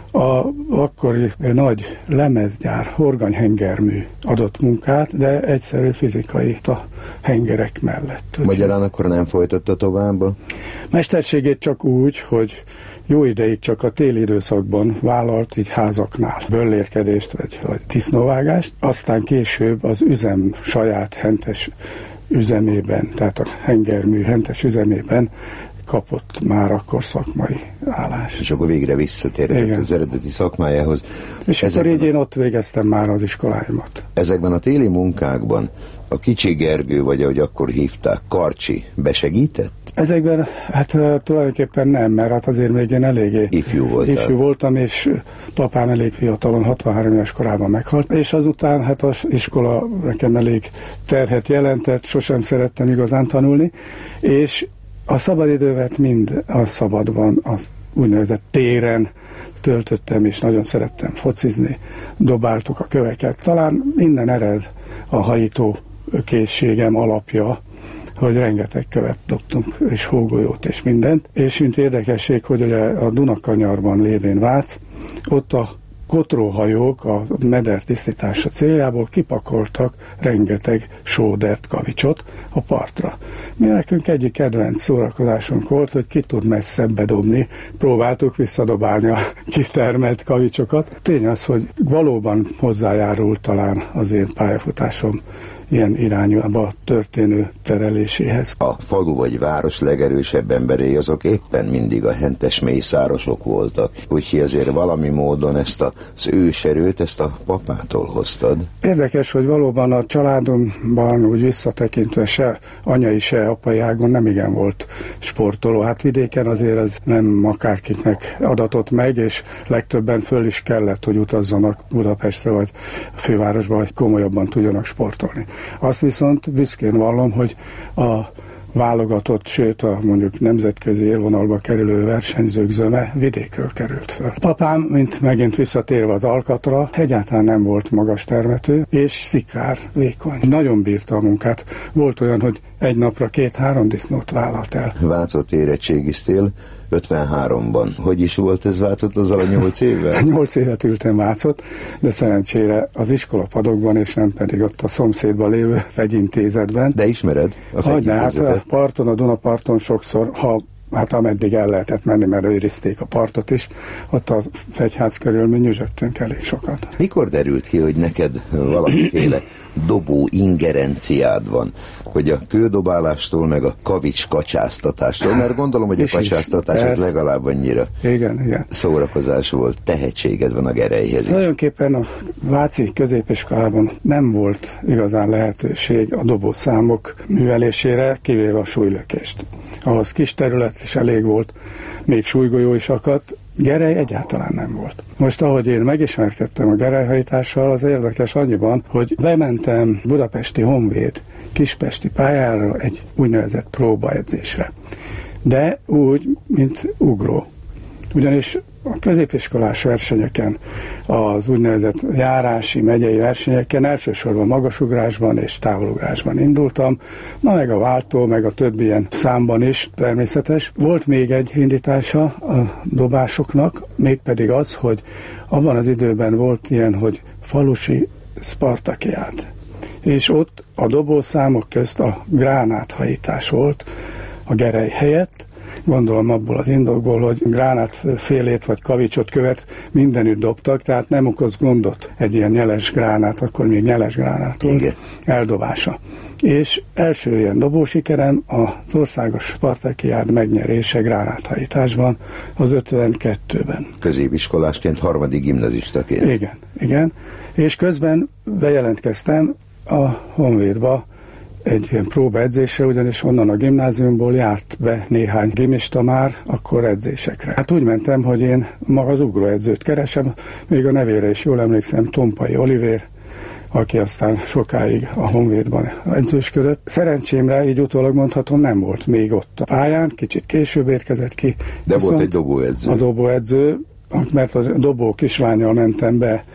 Speaker 7: A akkori nagy lemezgyár, horgonyhengermű adott munkát, de egyszerű fizikai a hengerek mellett.
Speaker 5: Magyarán akkor nem folytatta tovább?
Speaker 7: Mesterségét csak úgy, hogy jó ideig csak a téli időszakban vállalt így házaknál böllérkedést vagy, vagy disznóvágást, aztán később az üzem saját hentes üzemében, tehát a hengermű hentes üzemében kapott már akkor szakmai állást.
Speaker 5: És akkor végre visszatérhetett az eredeti szakmájához.
Speaker 7: És ezekben akkor így én ott végeztem már az iskoláimat.
Speaker 5: Ezekben a téli munkákban a Kicsi Gergő, vagy ahogy akkor hívták, Karcsi, besegített?
Speaker 7: Ezekben hát tulajdonképpen nem, mert hát azért még én eléggé
Speaker 5: ifjú voltál.
Speaker 7: Ifjú voltam, és papám elég fiatalon, hatvanhárom éves korában meghalt, és azután hát az iskola nekem elég terhet jelentett, sosem szerettem igazán tanulni, és a szabadidővet mind a szabadban, a úgynevezett téren töltöttem, és nagyon szerettem focizni, dobáltuk a köveket. Talán innen ered a hajító készségem alapja, hogy rengeteg követ dobtunk, és hógolyót, és mindent. És mint érdekesség, hogy ugye a Dunakanyarban lévén Vác, ott a kotróhajók a meder tisztítása céljából kipakoltak rengeteg sódert, kavicsot a partra. Mi nekünk egyik kedvenc szórakozásunk volt, hogy ki tud messzebbre dobni, próbáltuk visszadobálni a kitermelt kavicsokat. Tény az, hogy valóban hozzájárult talán az én pályafutásom ilyen irányába történő tereléséhez.
Speaker 5: A falu vagy város legerősebb emberei azok éppen mindig a hentes mészárosok voltak, úgyhogy azért valami módon ezt az őserőt, ezt a papától hoztad.
Speaker 7: Érdekes, hogy valóban a családomban úgy visszatekintve se anyai, se apai ágon nem igen volt sportoló. Hát vidéken azért ez nem akárkiknek adatott meg, és legtöbben föl is kellett, hogy utazzanak Budapestre vagy a fővárosba, hogy komolyabban tudjanak sportolni. Azt viszont büszkén vallom, hogy a válogatott, sőt a mondjuk nemzetközi élvonalba kerülő versenyzők zöme vidékről került föl. Papám, mint megint visszatérve az Alkatra, egyáltalán nem volt magas termető, és szikár, vékony. Nagyon bírta a munkát. Volt olyan, hogy egy napra két-három disznót vállalt el.
Speaker 5: Vácot érettségiztél ötvenháromban. Hogy is volt ez Vácot azzal a nyolc évvel?
Speaker 7: Nyolc évet ültem Vácot, de szerencsére az iskolapadokban, és nem pedig ott a szomszédban lévő fegyintézetben.
Speaker 5: De ismered a fegyintézetet?
Speaker 7: De hát a parton, a Dunaparton sokszor, ha hát ameddig el lehetett menni, mert őrizték a partot is, ott a fegyház körül mi nyüzsögtünk elég sokat.
Speaker 5: Mikor derült ki, hogy neked valamiféle dobó ingerenciád van, hogy a kődobálástól meg a kavics kacsáztatástól, mert gondolom, hogy a kacsáztatás az legalább annyira
Speaker 7: igen, igen.
Speaker 5: szórakozás volt, tehetséged van a Gerelyhez is.
Speaker 7: Tulajdonképpen a váci középiskolában nem volt igazán lehetőség a dobószámok művelésére, kivéve a súlylökést. Ahhoz kis terület is elég volt, még súlygolyó is akadt, Gerej egyáltalán nem volt. Most, ahogy én megismerkedtem a gerelyhajítással, az érdekes annyiban, hogy bementem Budapesti Honvéd kispesti pályára egy úgynevezett próbaedzésre. De úgy, mint ugró. Ugyanis a középiskolás versenyeken, az úgynevezett járási, megyei versenyeken elsősorban magasugrásban és távolugrásban indultam, na meg a váltó, meg a többi ilyen számban is természetes. Volt még egy indítása a dobásoknak, mégpedig az, hogy abban az időben volt ilyen, hogy falusi szpartakiád. És ott a dobószámok közt a gránáthajítás volt a Gerej helyett. Gondolom abból az indokból, hogy gránátfélét vagy kavicsot követ mindenütt dobtak, tehát nem okoz gondot egy ilyen nyeles gránát, akkor még nyeles gránát volt eldobása. És első ilyen dobósikerem az országos spartakiád megnyerése gránáthajításban az ötvenkettőben.
Speaker 5: Középiskolásként, harmadik gimnazistaként.
Speaker 7: Igen, igen. És közben bejelentkeztem a Honvédba egy ilyen próbaedzésre, ugyanis onnan a gimnáziumból járt be néhány gimista már akkor edzésekre. Hát úgy mentem, hogy én maga az ugróedzőt keresem, még a nevére is jól emlékszem, Tompai Olivér, aki aztán sokáig a Honvédban edzősködött. Szerencsémre, így utólag mondhatom, nem volt még ott a pályán, kicsit később érkezett ki.
Speaker 5: De volt egy dobóedző.
Speaker 7: A dobóedző, mert a dobó kislánnyal mentem be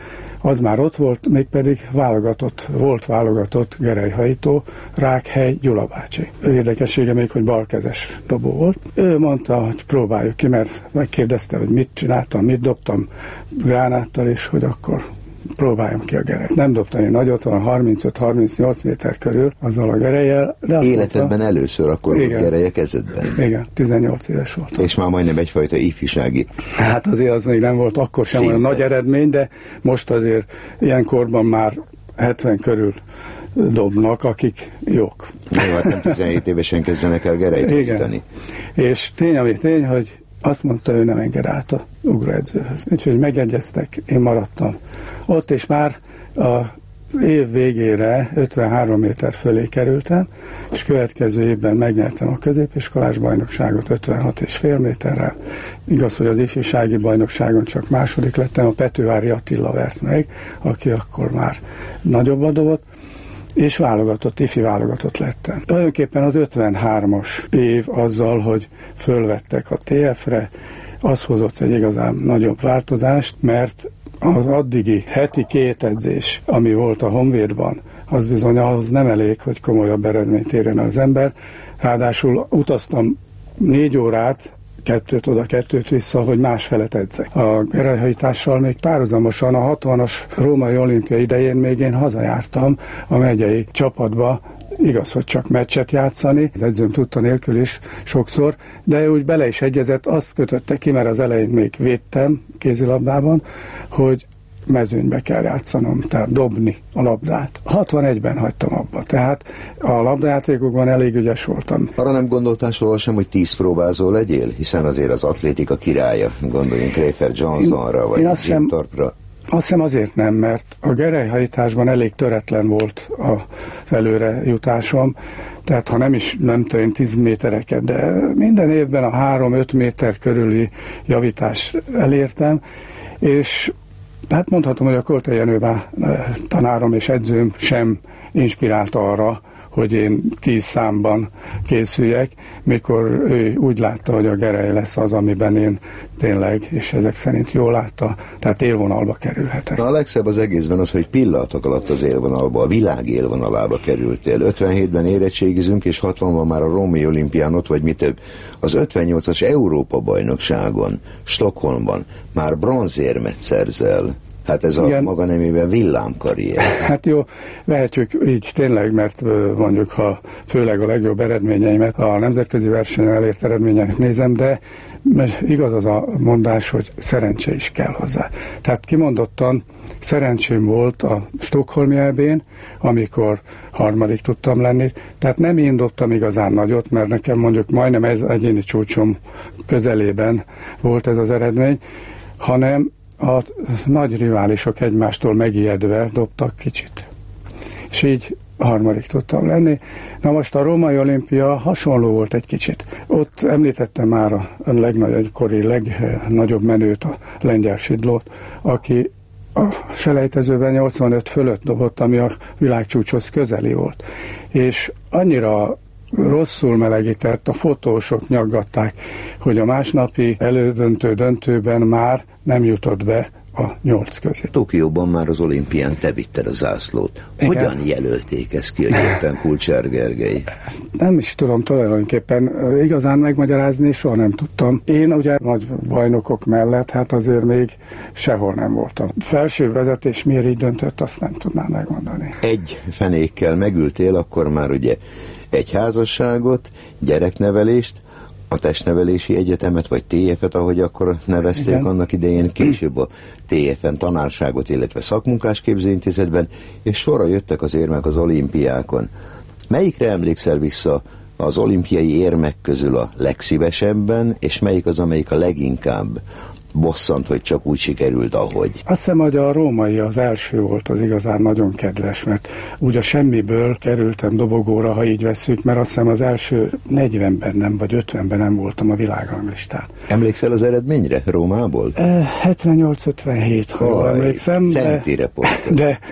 Speaker 7: az már ott volt, mégpedig válogatott, volt válogatott gerelyhajtó, Rákhely Gyula bácsi. Érdekessége még, hogy balkezes dobó volt. Ő mondta, hogy próbáljuk ki, mert megkérdezte, hogy mit csináltam, mit dobtam gránáttal, és hogy akkor próbáljam ki a gerelyt. Nem dobtam én nagyot, van harmincöt-harmincnyolc méter körül azzal a gerelyel.
Speaker 5: Életedben mondta, először akkor
Speaker 7: igen,
Speaker 5: volt gereje kezedben?
Speaker 7: Igen, tizennyolc éves voltam.
Speaker 5: És már majdnem egyfajta ifjúsági.
Speaker 7: Hát azért az még nem volt akkor sem olyan nagy eredmény, de most azért ilyen korban már hetven körül dobnak, akik jók.
Speaker 5: Jó, hát nem tizenhét évesen kezdenek el gerejt indítani.
Speaker 7: És tény, ami tény, hogy azt mondta, ő nem enged át a ugróedzőhöz. Úgyhogy megegyeztek, én maradtam ott, és már a év végére ötvenhárom méter fölé kerültem, és következő évben megnyertem a középiskolás bajnokságot ötvenhat és fél méterrel. Igaz, hogy az ifjúsági bajnokságon csak második lettem, a Petővári Attila vert meg, aki akkor már nagyobbat dobott, és válogatott, ifi válogatott lettem. Tulajdonképpen az ötvenhármas év azzal, hogy fölvettek a té ef-re, az hozott egy igazán nagyobb változást, mert az addigi heti két edzés, ami volt a Honvédban, az bizony ahhoz nem elég, hogy komolyabb eredményt érjen az ember. Ráadásul utaztam négy órát, kettőt oda, kettőt vissza, hogy másfelet edzek. A gerelyhajítással még párhuzamosan a hatvanas római olimpia idején még én hazajártam a megyei csapatba, igaz, hogy csak meccset játszani, az edzőm tudta nélkül is sokszor, de úgy bele is egyezett, azt kötötte ki, mert az elején még védtem kézilabdában, hogy mezőnybe kell játszanom, tehát dobni a labdát. hatvanegyben hagytam abba, tehát a labdajátékokban elég ügyes voltam.
Speaker 5: Arra nem gondoltál soha sem, hogy tíz próbázó legyél? Hiszen azért az atlétika királya, gondoljunk Rafer Johnsonra, vagy Jim Thorpe-ra.
Speaker 7: Azt hiszem azért nem, mert a gerelyhajításban elég töretlen volt az előre jutásom, tehát ha nem is, nem tudom, tíz métereket, de minden évben a három-öt méter körüli javítást elértem, és hát mondhatom, hogy a Koltai Jenőbá tanárom és edzőm sem inspirálta arra, hogy én tíz számban készüljek, mikor ő úgy látta, hogy a gerej lesz az, amiben én tényleg, és ezek szerint jól látta, tehát élvonalba kerülhetek.
Speaker 5: Na, a legszebb az egészben az, hogy pillanatok alatt az élvonalba, a világ élvonalába kerültél. ötvenhétben érettségizünk, és hatvanban már a római olimpián ott vagy, mi több. Az ötvennyolcas Európa-bajnokságon, Stockholmban már bronzérmet szerzel. Hát ez igen, a maga nemében villámkarrier. Hát
Speaker 7: jó, vehetjük így tényleg, mert mondjuk, ha főleg a legjobb eredményeimet a nemzetközi versenyen elért eredményeket nézem, de igaz az a mondás, hogy szerencse is kell hozzá. Tehát kimondottan szerencsém volt a Stockholmi é bén, amikor harmadik tudtam lenni, tehát nem én dobtam igazán nagyot, mert nekem mondjuk majdnem ez egyéni csúcsom közelében volt ez az eredmény, hanem a nagy riválisok egymástól megijedve dobtak kicsit. És így harmadik tudtam lenni. Na most a római olimpia hasonló volt egy kicsit. Ott említettem már a legnagyobbkori, legnagyobb menőt, a Lengyel Sidlót, aki a selejtezőben nyolcvanöt fölött dobott, ami a világcsúcshoz közeli volt. És annyira rosszul melegített, a fotósok nyaggatták, hogy a másnapi elődöntő döntőben már nem jutott be a nyolc közé.
Speaker 5: Tokióban már az olimpián te vitted a zászlót. Hogyan igen, jelölték ezt ki, hogy éppen Kulcsár Gergely?
Speaker 7: Nem is tudom tulajdonképpen igazán megmagyarázni, soha nem tudtam. Én ugye nagy bajnokok mellett, hát azért még sehol nem voltam. Felső vezetés miért így döntött, azt nem tudnám megmondani.
Speaker 5: Egy fenékkel megültél, akkor már ugye egy házasságot, gyereknevelést, a testnevelési egyetemet, vagy té ef-et, ahogy akkor nevezték igen, annak idején, később a té ef-en tanárságot, illetve szakmunkásképzőintézetben, és sorra jöttek az érmek az olimpiákon. Melyikre emlékszel vissza az olimpiai érmek közül a legszívesebben, és melyik az, amelyik a leginkább bosszant, hogy csak úgy sikerült, ahogy?
Speaker 7: Azt hiszem, hogy a római az első volt, az igazán nagyon kedves, mert úgy a semmiből kerültem dobogóra, ha így vesszük, mert azt hiszem az első negyvenben nem, vagy ötvenben nem voltam a világranglistán.
Speaker 5: Emlékszel az eredményre Rómából?
Speaker 7: hetvennyolc ötvenhét, ha jól emlékszem.
Speaker 5: Centire
Speaker 7: de, de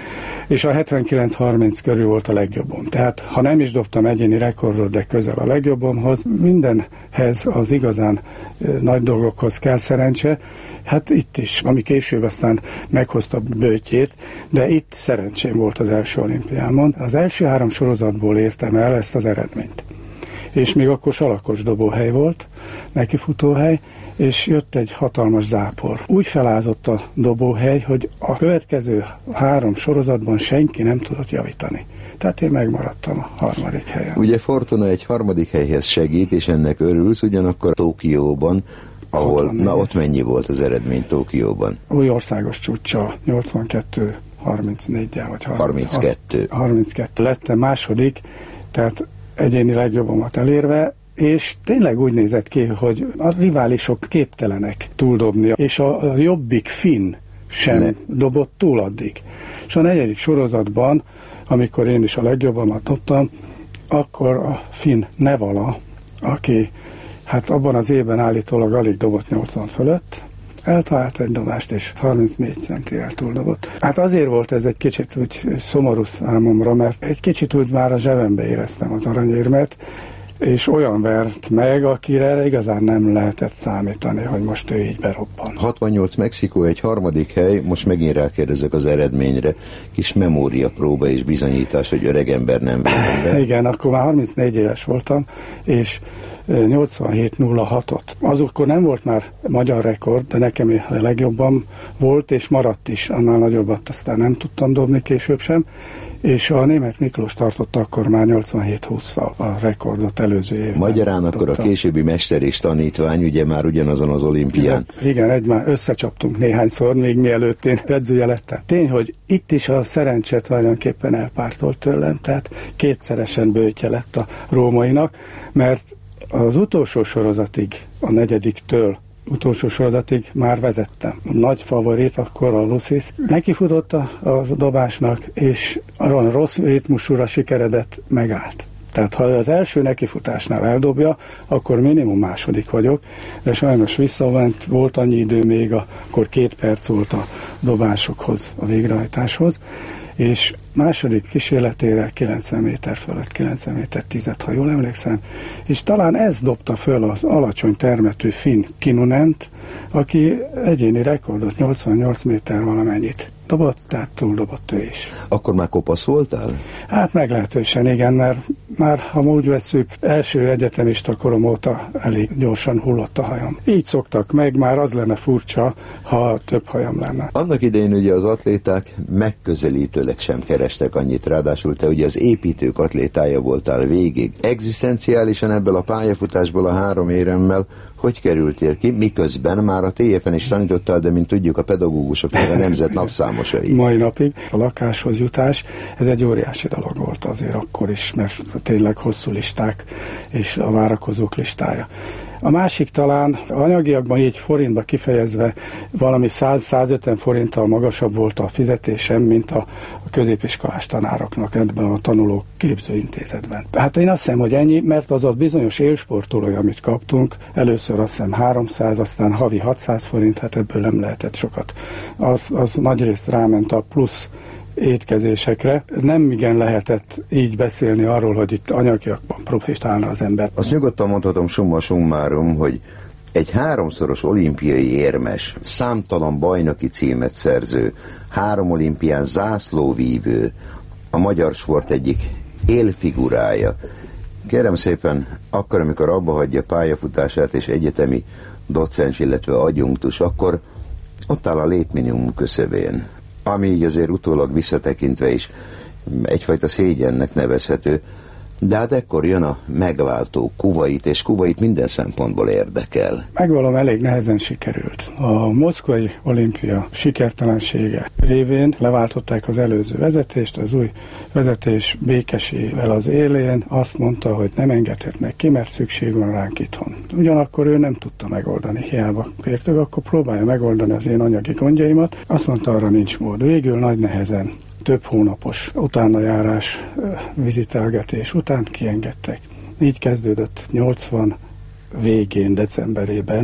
Speaker 7: és a hetvenkilenc harminc körül volt a legjobbom. Tehát ha nem is dobtam egyéni rekordot, de közel a legjobbomhoz, mindenhez az igazán nagy dolgokhoz kell szerencse. Hát itt is, ami később aztán meghozta böjtjét, de itt szerencsém volt az első olimpiámon. Az első három sorozatból értem el ezt az eredményt. És még akkor salakos dobóhely volt, nekifutóhely, és jött egy hatalmas zápor. Úgy felázott a dobóhely, hogy a következő három sorozatban senki nem tudott javítani. Tehát én megmaradtam a harmadik helyen.
Speaker 5: Ugye Fortuna egy harmadik helyhez segít, és ennek örülsz, ugyanakkor Tokióban, ahol, na ott mennyi volt az eredmény Tokióban?
Speaker 7: Új országos csúcsa, nyolcvankettő harmincnégyel vagy
Speaker 5: harminckettő.
Speaker 7: harminckettő lettem második, tehát egyéni legjobbomat elérve, és tényleg úgy nézett ki, hogy a riválisok képtelenek túldobni, és a jobbik finn sem ne. dobott túl addig. És a negyedik sorozatban, amikor én is a legjobbamat dobtam, akkor a finn Nevala, aki hát abban az évben állítólag alig dobott nyolcvan fölött, eltalált egy dobást, és harmincnégy centivel túldobott. Hát azért volt ez egy kicsit úgy szomorú számomra, mert egy kicsit úgy már a zsebembe éreztem az aranyérmet, és olyan vert meg, akire igazán nem lehetett számítani, hogy most ő így berobban.
Speaker 5: hatvannyolc Mexikó egy harmadik hely, most megint rákérdezek az eredményre, kis memóriapróba és bizonyítás, hogy öreg ember nem vett.
Speaker 7: Igen, akkor már harmincnégy éves voltam, és nyolcvanhét nulla hatot. Azokkor nem volt már magyar rekord, de nekem a legjobban volt, és maradt is, annál nagyobbat aztán nem tudtam dobni később sem, és a Németh Miklós tartotta akkor már nyolcvanhét hússzal a rekordot előző évben.
Speaker 5: Magyarán akkor a későbbi mester és tanítvány, ugye már ugyanazon az olimpián.
Speaker 7: Igen, igen, egymás összecsaptunk néhányszor, még mielőtt én edzője lettem. Tény, hogy itt is a szerencse tulajdonképpen elpártolt tőlem, tehát kétszeresen böjtje lett a rómainak, mert az utolsó sorozatig, a negyediktől utolsó sorozatig már vezettem. A nagy favorit akkor a Lucis nekifutott a, a dobásnak, és a rossz ritmusúra sikeredett, megállt. Tehát ha az első nekifutásnál eldobja, akkor minimum második vagyok, de sajnos visszament, volt annyi idő még, akkor két perc volt a dobásokhoz, a végrehajtáshoz, és második kísérletére kilencven méter fölött, kilencven méter tízet, ha jól emlékszem, és talán ez dobta föl az alacsony termetű finn Kinunent, aki egyéni rekordot nyolcvannyolc méter valamennyit dobott, tehát túldobott ő is.
Speaker 5: Akkor már kopasz voltál?
Speaker 7: Hát meglehetősen igen, mert már ha úgy vesszük, első egyetemista korom óta elég gyorsan hullott a hajam. Így szoktak meg, már az lenne furcsa, ha több hajam lenne.
Speaker 5: Annak idején ugye az atléták megközelítőleg sem kerestek annyit, ráadásul te ugye az építők atlétája voltál végig. Egzisztenciálisan ebből a pályafutásból a három éremmel hogy kerültél ki, miközben már a té ef en is tanítottál, de mint tudjuk, a pedagógusok meg a nemzet napszámosai.
Speaker 7: Mai napig a lakáshoz jutás, ez egy óriási dolog volt azért akkor is, mert tényleg hosszú listák és a várakozók listája. A másik talán anyagiakban így forintba kifejezve valami száz-százötven forinttal magasabb volt a fizetésem, mint a középiskolás tanároknak ebben a tanuló képzőintézetben. Hát én azt hiszem, hogy ennyi, mert az a bizonyos élsportolója, amit kaptunk, először azt hiszem háromszáz, aztán havi hatszáz forint, hát ebből nem lehetett sokat. Az, az nagyrészt ráment a plusz étkezésekre. Nem igen lehetett így beszélni arról, hogy itt anyagiakban profitálna az ember.
Speaker 5: Azt nyugodtan mondhatom summa summarum, hogy egy háromszoros olimpiai érmes, számtalan bajnoki címet szerző, három olimpián zászlóvívő, a magyar sport egyik élfigurája. Kérem szépen, akkor, amikor abba hagyja pályafutását és egyetemi docens, illetve adjunktus, akkor ott áll a létminimum küszöbén, ami így azért utólag visszatekintve is egyfajta szégyennek nevezhető, de hát ekkor jön a megváltó Kuvait, és Kuvait minden szempontból érdekel.
Speaker 7: Megvalom, elég nehezen sikerült. A moszkvai olimpia sikertelensége révén leváltották az előző vezetést, az új vezetés békesével az élén azt mondta, hogy nem engedhetnek ki, mert szükség van ránk itthon. Ugyanakkor ő nem tudta megoldani, hiába kértük, akkor próbálja megoldani az én anyagi gondjaimat. Azt mondta, arra nincs mód. Végül nagy nehezen, több hónapos utánajárás, vizitelgetés után kiengedtek. Így kezdődött nyolcvan végén, decemberében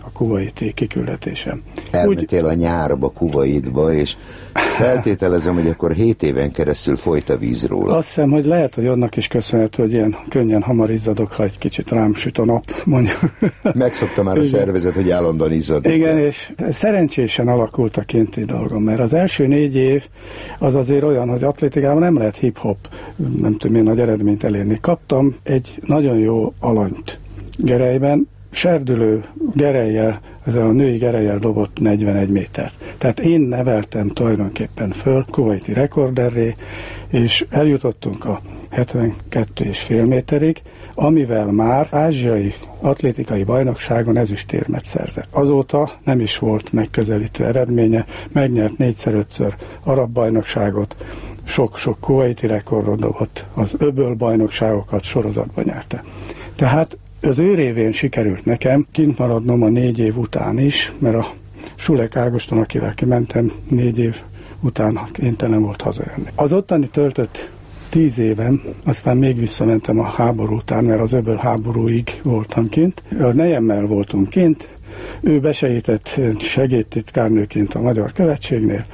Speaker 7: a kuvaiti kiküldetésem.
Speaker 5: Elmentél Úgy... a nyárba Kuvaitba, és feltételezem, hogy akkor hét éven keresztül folyt a víz róla.
Speaker 7: Azt hiszem, hogy lehet, hogy annak is köszönhető, hogy ilyen könnyen hamar izzadok, ha egy kicsit rám süt a nap, mondjuk.
Speaker 5: Megszokta már a szervezet, hogy állandóan izzad.
Speaker 7: Igen, és szerencsésen alakult a kinti dolgom, mert az első négy év az azért olyan, hogy atlétikában nem lehet hip-hop, nem tudom, milyen nagy eredményt elérni. Kaptam egy nagyon jó alanyt Gerelyben, serdülő gerelyjel, ezzel a női gerelyel dobott negyvenegy métert. Tehát én neveltem tulajdonképpen föl kuvaiti rekorderré, és eljutottunk a hetvenkettő és fél méterig, amivel már ázsiai atlétikai bajnokságon ezüstérmet szerzett. Azóta nem is volt megközelítő eredménye, megnyert négyszer-ötször arab bajnokságot, sok-sok kuvaiti rekordot dobott, az öböl bajnokságokat sorozatban nyerte. Tehát az ő révén sikerült nekem kint maradnom a négy év után is, mert a Sulek Ágoston, akivel kimentem, négy év után kénytelen volt hazajönni. Az ottani töltött tíz éven, aztán még visszamentem a háború után, mert az öböl háborúig voltam kint. A nejemmel voltunk kint, ő besegített segédtitkárnőként a Magyar Követségnél,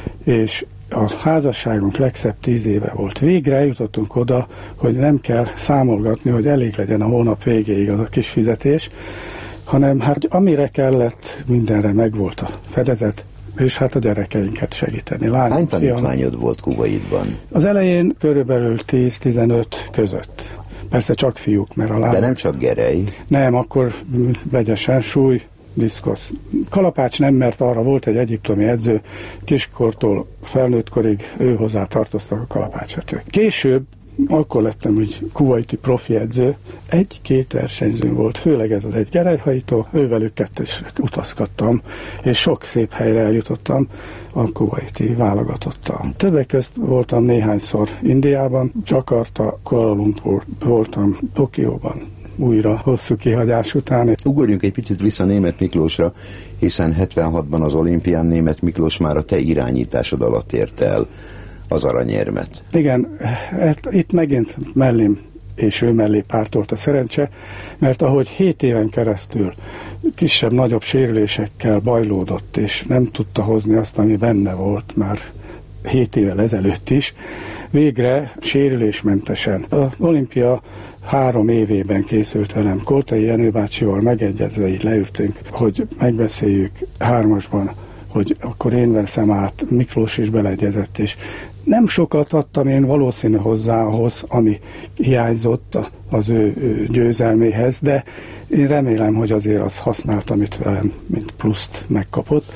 Speaker 7: és a házasságunk legszebb tíz éve volt. Végre eljutottunk oda, hogy nem kell számolgatni, hogy elég legyen a hónap végéig az a kis fizetés, hanem hát amire kellett, mindenre megvolt a fedezet, és hát a gyerekeinket segíteni. Lány,
Speaker 5: Hány tanítványod fiam, volt Kuvaitban?
Speaker 7: Az elején körülbelül tíz-tizenöt között. Persze csak fiúk, mert a lány...
Speaker 5: De nem csak gerej?
Speaker 7: Nem, akkor vegyesen súly, diszkosz. Kalapács nem, mert arra volt egy egyiptomi edző, kiskortól felnőttkorig ő hozzá tartoztak a kalapácsvetők. Később, akkor lettem úgy kuvaiti profi edző, egy-két versenyzőm volt, főleg ez az egy gerelyhajtó, ővelük kettős utazgattam, és sok szép helyre eljutottam a kuvaiti válogatottal. Többek közt voltam néhányszor Indiában, Jakarta, Kuala Lumpur, voltam Tokióban, újra hosszú kihagyás után.
Speaker 5: Ugorjunk egy picit vissza Németh Miklósra, hiszen hetvenhatban az olimpián Németh Miklós már a te irányításod alatt érte el az aranyérmet.
Speaker 7: Igen, hát itt megint mellém és ő mellé pártolt a szerencse, mert ahogy hét éven keresztül kisebb-nagyobb sérülésekkel bajlódott, és nem tudta hozni azt, ami benne volt már hét évvel ezelőtt is, végre sérülésmentesen. Az olimpia három évében készült velem. Koltai Jenő bácsival megegyezve így leültünk, hogy megbeszéljük hármasban, hogy akkor én veszem át, Miklós is beleegyezett, és nem sokat adtam én valószínű hozzá ahhoz, ami hiányzott az ő, ő győzelméhez, de én remélem, hogy azért az használt, amit velem, mint pluszt megkapott,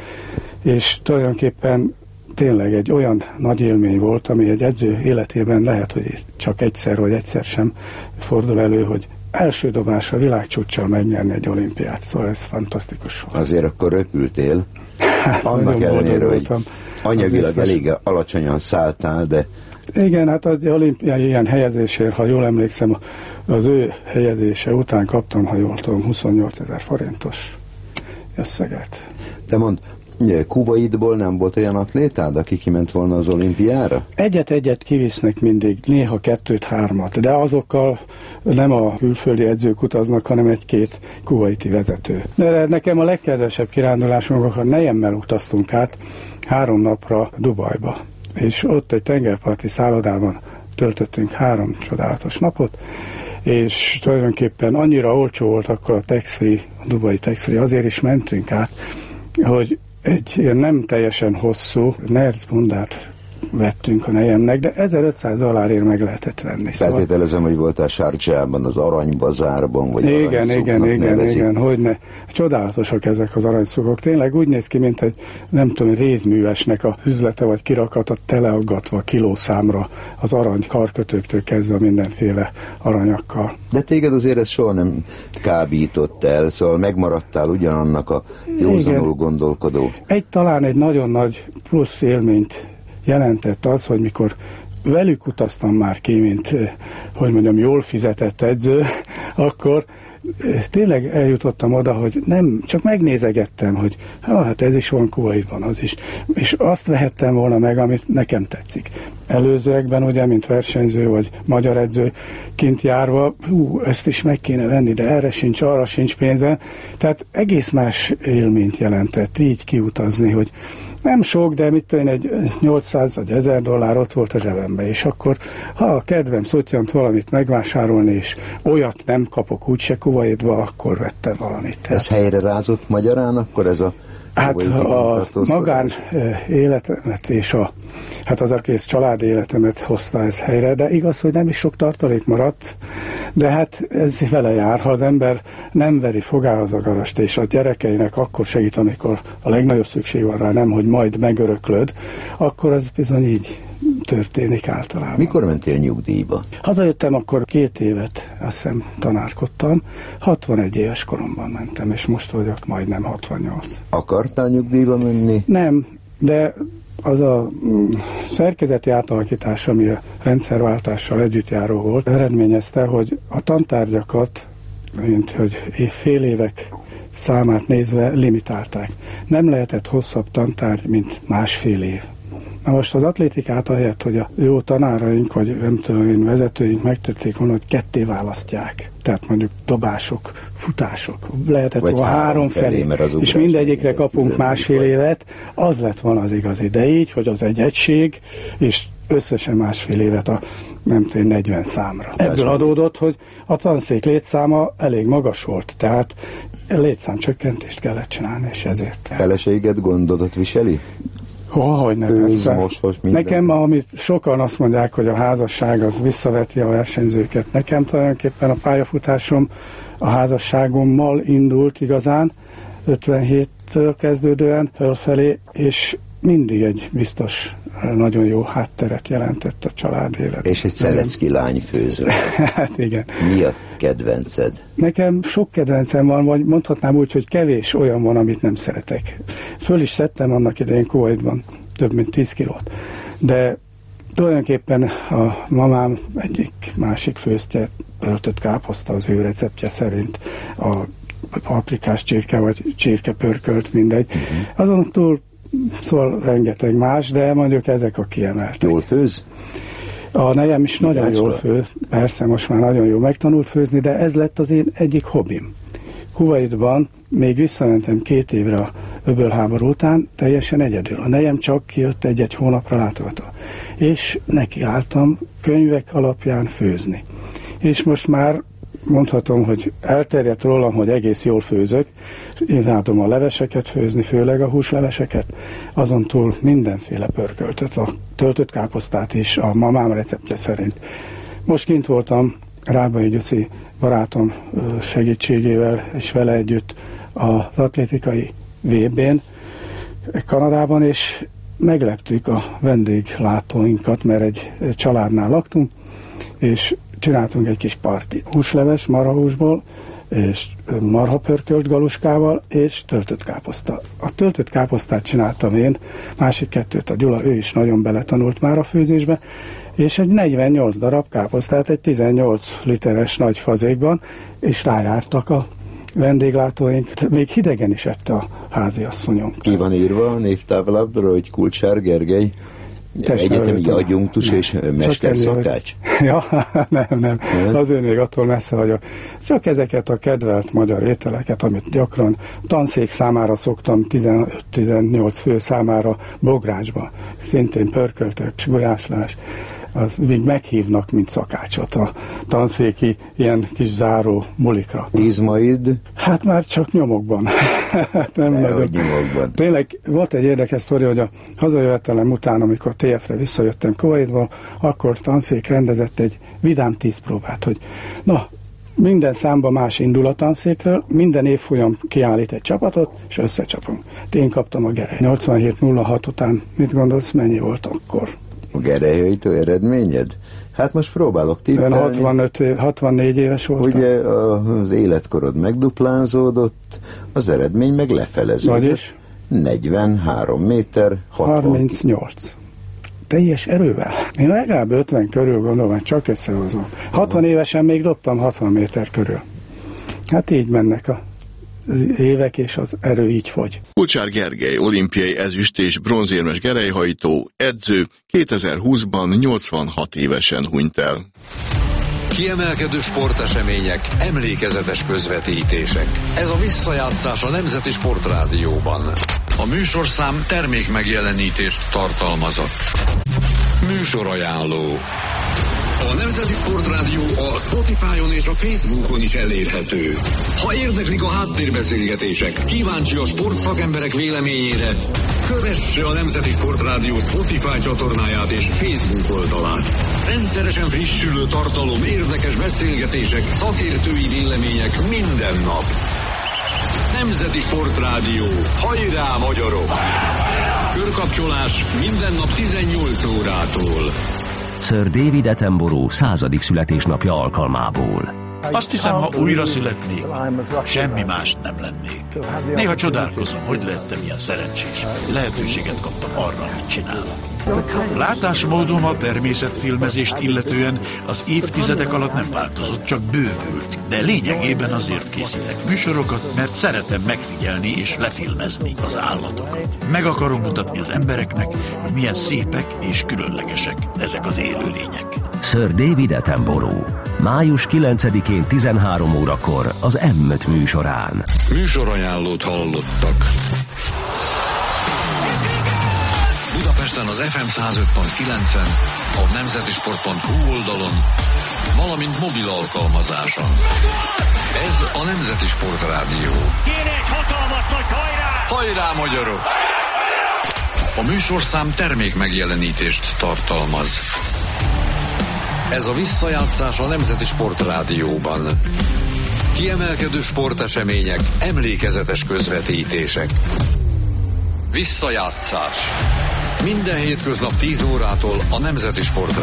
Speaker 7: és tulajdonképpen tényleg egy olyan nagy élmény volt, ami egy edző életében lehet, hogy csak egyszer vagy egyszer sem fordul elő, hogy első dobásra világcsúccsal megnyerni egy olimpiát, szóval ez fantasztikus volt.
Speaker 5: Azért akkor röpültél, hát, annak ellenére, hogy anyagilag elég alacsonyan szálltál, de...
Speaker 7: Igen, hát az olimpiai ilyen helyezésért, ha jól emlékszem, az ő helyezése után kaptam, ha jól tudom, huszonnyolcezer forintos összeget.
Speaker 5: De mondd, Kuvaitból nem volt olyan atlétád, aki kiment volna az olimpiára?
Speaker 7: Egyet-egyet kivisznek mindig, néha kettőt-hármat, de azokkal nem a külföldi edzők utaznak, hanem egy-két kuvaiti vezető. De nekem a legkedvesebb kirándulásom, ha nejemmel utaztunk át három napra Dubajba, és ott egy tengerparti szállodában töltöttünk három csodálatos napot, és tulajdonképpen annyira olcsó volt akkor a tax-free, a dubai tax-free, azért is mentünk át, hogy egy ilyen nem teljesen hosszú nercbundát vettünk a nejemnek, de ezerötszáz dollárért meg lehetett venni.
Speaker 5: Feltételezem, szóval... hogy voltál Sharjában, az aranybazárban, vagy
Speaker 7: igen, igen, igen, igen, hogyne. Csodálatosak ezek az aranyszukok. Tényleg úgy néz ki, mint egy, nem tudom, rézművesnek a üzlete, vagy kirakata teleaggatva kilószámra az arany karkötőktől kezdve mindenféle aranyakkal.
Speaker 5: De téged azért ez soha nem kábított el, szóval megmaradtál ugyanannak a józanul igen. gondolkodó.
Speaker 7: Egy talán egy nagyon nagy plusz élményt jelentett az, hogy mikor velük utaztam már ki, mint, hogy mondjam, jól fizetett edző, akkor tényleg eljutottam oda, hogy nem, csak megnézegettem, hogy ha, hát ez is van, Kuwaitban az is. És azt vehettem volna meg, amit nekem tetszik. Előzőekben ugye, mint versenyző vagy magyar edző kint járva, hú, ezt is meg kéne venni, de erre sincs, arra sincs pénze. Tehát egész más élményt jelentett így kiutazni, hogy nem sok, de mit tudom, egy nyolcszáz vagy ezer dollár ott volt a zsebembe, és akkor, ha a kedvem szottyant valamit megvásárolni, és olyat nem kapok úgyse Kuwaitba, akkor vettem valamit.
Speaker 5: Ez helyre rázott magyarán, akkor ez a
Speaker 7: Hát a magán életemet és a, hát az egész család életemet hozta ez helyre, de igaz, hogy nem is sok tartalék maradt, de hát ez vele jár, ha az ember nem veri fogához a garast, és a gyerekeinek akkor segít, amikor a legnagyobb szükség van rá, nem, hogy majd megöröklöd, akkor ez bizony így történik általában.
Speaker 5: Mikor mentél nyugdíjba?
Speaker 7: Hazajöttem, akkor két évet, azt hiszem, tanárkodtam. hatvanegy éves koromban mentem, és most vagyok majdnem hatvannyolc.
Speaker 5: Akartál nyugdíjba menni?
Speaker 7: Nem, de az a mm, szerkezeti átalakítás, ami a rendszerváltással együtt járó volt, eredményezte, hogy a tantárgyakat, mint hogy fél évek számát nézve limitálták. Nem lehetett hosszabb tantárgy, mint másfél év. Na most az atlétikát ahelyett, hogy a jó tanáraink, vagy nem tudom én, vezetőink megtették volna, hogy ketté választják. Tehát mondjuk dobások, futások. Lehetett volna három felé, felé és mindegyikre kapunk másfél évet, az lett volna az igazi. De így, hogy az egy egység, és összesen másfél évet a nem tudom, negyven számra. Ebből adódott, hogy a tanszék létszáma elég magas volt, tehát létszámcsökkentést kellett csinálni, és ezért.
Speaker 5: Feleséget gondodat viseli?
Speaker 7: Hogy nem, nekem, amit sokan azt mondják, hogy a házasság az visszaveti a versenyzőket. Nekem tulajdonképpen a pályafutásom a házasságommal indult igazán, ötvenhéttől kezdődően fölfelé, és mindig egy biztos, nagyon jó hátteret jelentett a család élet.
Speaker 5: És egy szelecki lány főző.
Speaker 7: Hát igen.
Speaker 5: Mi a kedvenced?
Speaker 7: Nekem sok kedvencem van, vagy mondhatnám úgy, hogy kevés olyan van, amit nem szeretek. Föl is szedtem annak idején Kuwaitban több mint tíz kilót. De tulajdonképpen a mamám egyik másik főztje, töltött káposzta az ő receptje szerint, a paprikás csirke, vagy csirke pörkölt, mindegy. Uh-huh. Azon túl szóval rengeteg más, de mondjuk ezek a kiemeltek.
Speaker 5: Jól főz?
Speaker 7: A nejem is nagyon Idácsra. Jól főz, persze most már nagyon jó megtanult főzni, de ez lett az én egyik hobbim. Kuwaitban még visszamentem két évre a öbölháború után, teljesen egyedül. A nejem csak kijött egy-egy hónapra látogató. És nekiálltam könyvek alapján főzni. És most már mondhatom, hogy elterjedt rólam, hogy egész jól főzök. Én látom a leveseket főzni, főleg a húsleveseket. Azon túl mindenféle pörköltöt, a töltött káposztát is a mamám receptje szerint. Most kint voltam Rábai Gyuci barátom segítségével, és vele együtt az atlétikai vé bén Kanadában, és megleptük a vendéglátóinkat, mert egy családnál laktunk, és csináltunk egy kis partit. Húsleves marhahúsból, és marhapörkölt galuskával, és töltött káposzta. A töltött káposztát csináltam én, másik kettőt a Gyula, ő is nagyon beletanult már a főzésbe, és egy negyvennyolc darab káposztát egy tizennyolc literes nagy fazékban, és rájártak a vendéglátóink. Még hidegen is ette a háziasszonyom.
Speaker 5: Ki van írva a névtáblára, hogy Kulcsár Gergely? Egyetemi adjunktus és mesterszakács?
Speaker 7: Ja, nem, nem. Azért még attól messze vagyok. Csak ezeket a kedvelt magyar ételeket, amit gyakran tanszék számára szoktam, tizenöt-tizennyolc fő számára Bográcsba. Szintén pörköltök, gulyáslás. Az még meghívnak, mint szakácsot a tanszéki ilyen kis záró mulikra.
Speaker 5: Izmaid?
Speaker 7: Hát már csak nyomokban. Nem
Speaker 5: De
Speaker 7: nagyon.
Speaker 5: Nyomokban.
Speaker 7: Tényleg volt egy érdekes sztori, hogy a hazajövetelem után, amikor té ef-re visszajöttem Kuwaitból, akkor tanszék rendezett egy vidám tíz próbát, hogy na, minden számban más indul a tanszékről, minden évfolyam kiállít egy csapatot, és összecsapunk. Én kaptam a Gerely. nyolcvanhét nulla hat után, mit gondolsz, mennyi volt akkor?
Speaker 5: A Gerelyhöjtő eredményed? Hát most próbálok tippelni.
Speaker 7: hatvanöt, hatvannégy éves voltam.
Speaker 5: Ugye az életkorod megduplázódott, az eredmény meg lefeleződött.
Speaker 7: Vagyis?
Speaker 5: negyvenhárom méter, hatvan.
Speaker 7: harmincnyolc. Teljes erővel. Én legalább ötven körül gondolom, hogy csak összehozom. hatvan évesen még dobtam hatvan méter körül. Hát így mennek a az évek, és az erő így fogy.
Speaker 4: Kulcsár Gergely, olimpiai ezüst és bronzérmes gerelyhajtó, edző, kétezer-húszban nyolcvanhat évesen hunyt el.
Speaker 2: Kiemelkedő sportesemények, emlékezetes közvetítések. Ez a visszajátszás a Nemzeti Sportrádióban. A műsorszám termék megjelenítést tartalmazott. Műsorajánló. A Nemzeti Sportrádió a Spotify-on és a Facebookon is elérhető. Ha érdeklik a háttérbeszélgetések, kíváncsi a sportszakemberek véleményére, kövesse a Nemzeti Sportrádió Spotify csatornáját és Facebook oldalát. Rendszeresen frissülő tartalom, érdekes beszélgetések, szakértői vélemények minden nap. Nemzeti Sportrádió. Hajrá, magyarok! Körkapcsolás minden nap tizennyolc órától.
Speaker 8: Sir David Attenborough századik születésnapja alkalmából.
Speaker 9: Azt hiszem, ha újra születnék, semmi mást nem lennék. Néha csodálkozom, hogy lehettem ilyen szerencsés. Lehetőséget kaptam arra, amit csinálok. Látásmódom a természetfilmezést illetően az évtizedek alatt nem változott, csak bővült. De lényegében azért készítek műsorokat, mert szeretem megfigyelni és lefilmezni az állatokat. Meg akarom mutatni az embereknek, hogy milyen szépek és különlegesek ezek az élőlények.
Speaker 8: Sir David Attenborough. május kilencedikén tizenhárom órakor az M öt műsorán.
Speaker 2: Műsorajánlót hallottak. Budapesten az ef em száz öt pont kilencen, a nemzetisport pont hu oldalon, valamint mobil alkalmazáson. Ez a Nemzeti Sportrádió.
Speaker 3: Kéne egy hatalmas nagy hajrá!
Speaker 2: Hajrá, magyarok! A műsorszám termék megjelenítést tartalmaz. Ez a visszajátszás a Nemzeti Sportrádióban. Kiemelkedő sportesemények, emlékezetes közvetítések. Visszajátszás. Minden hétköznap tíz órától a Nemzeti Sportrádióban.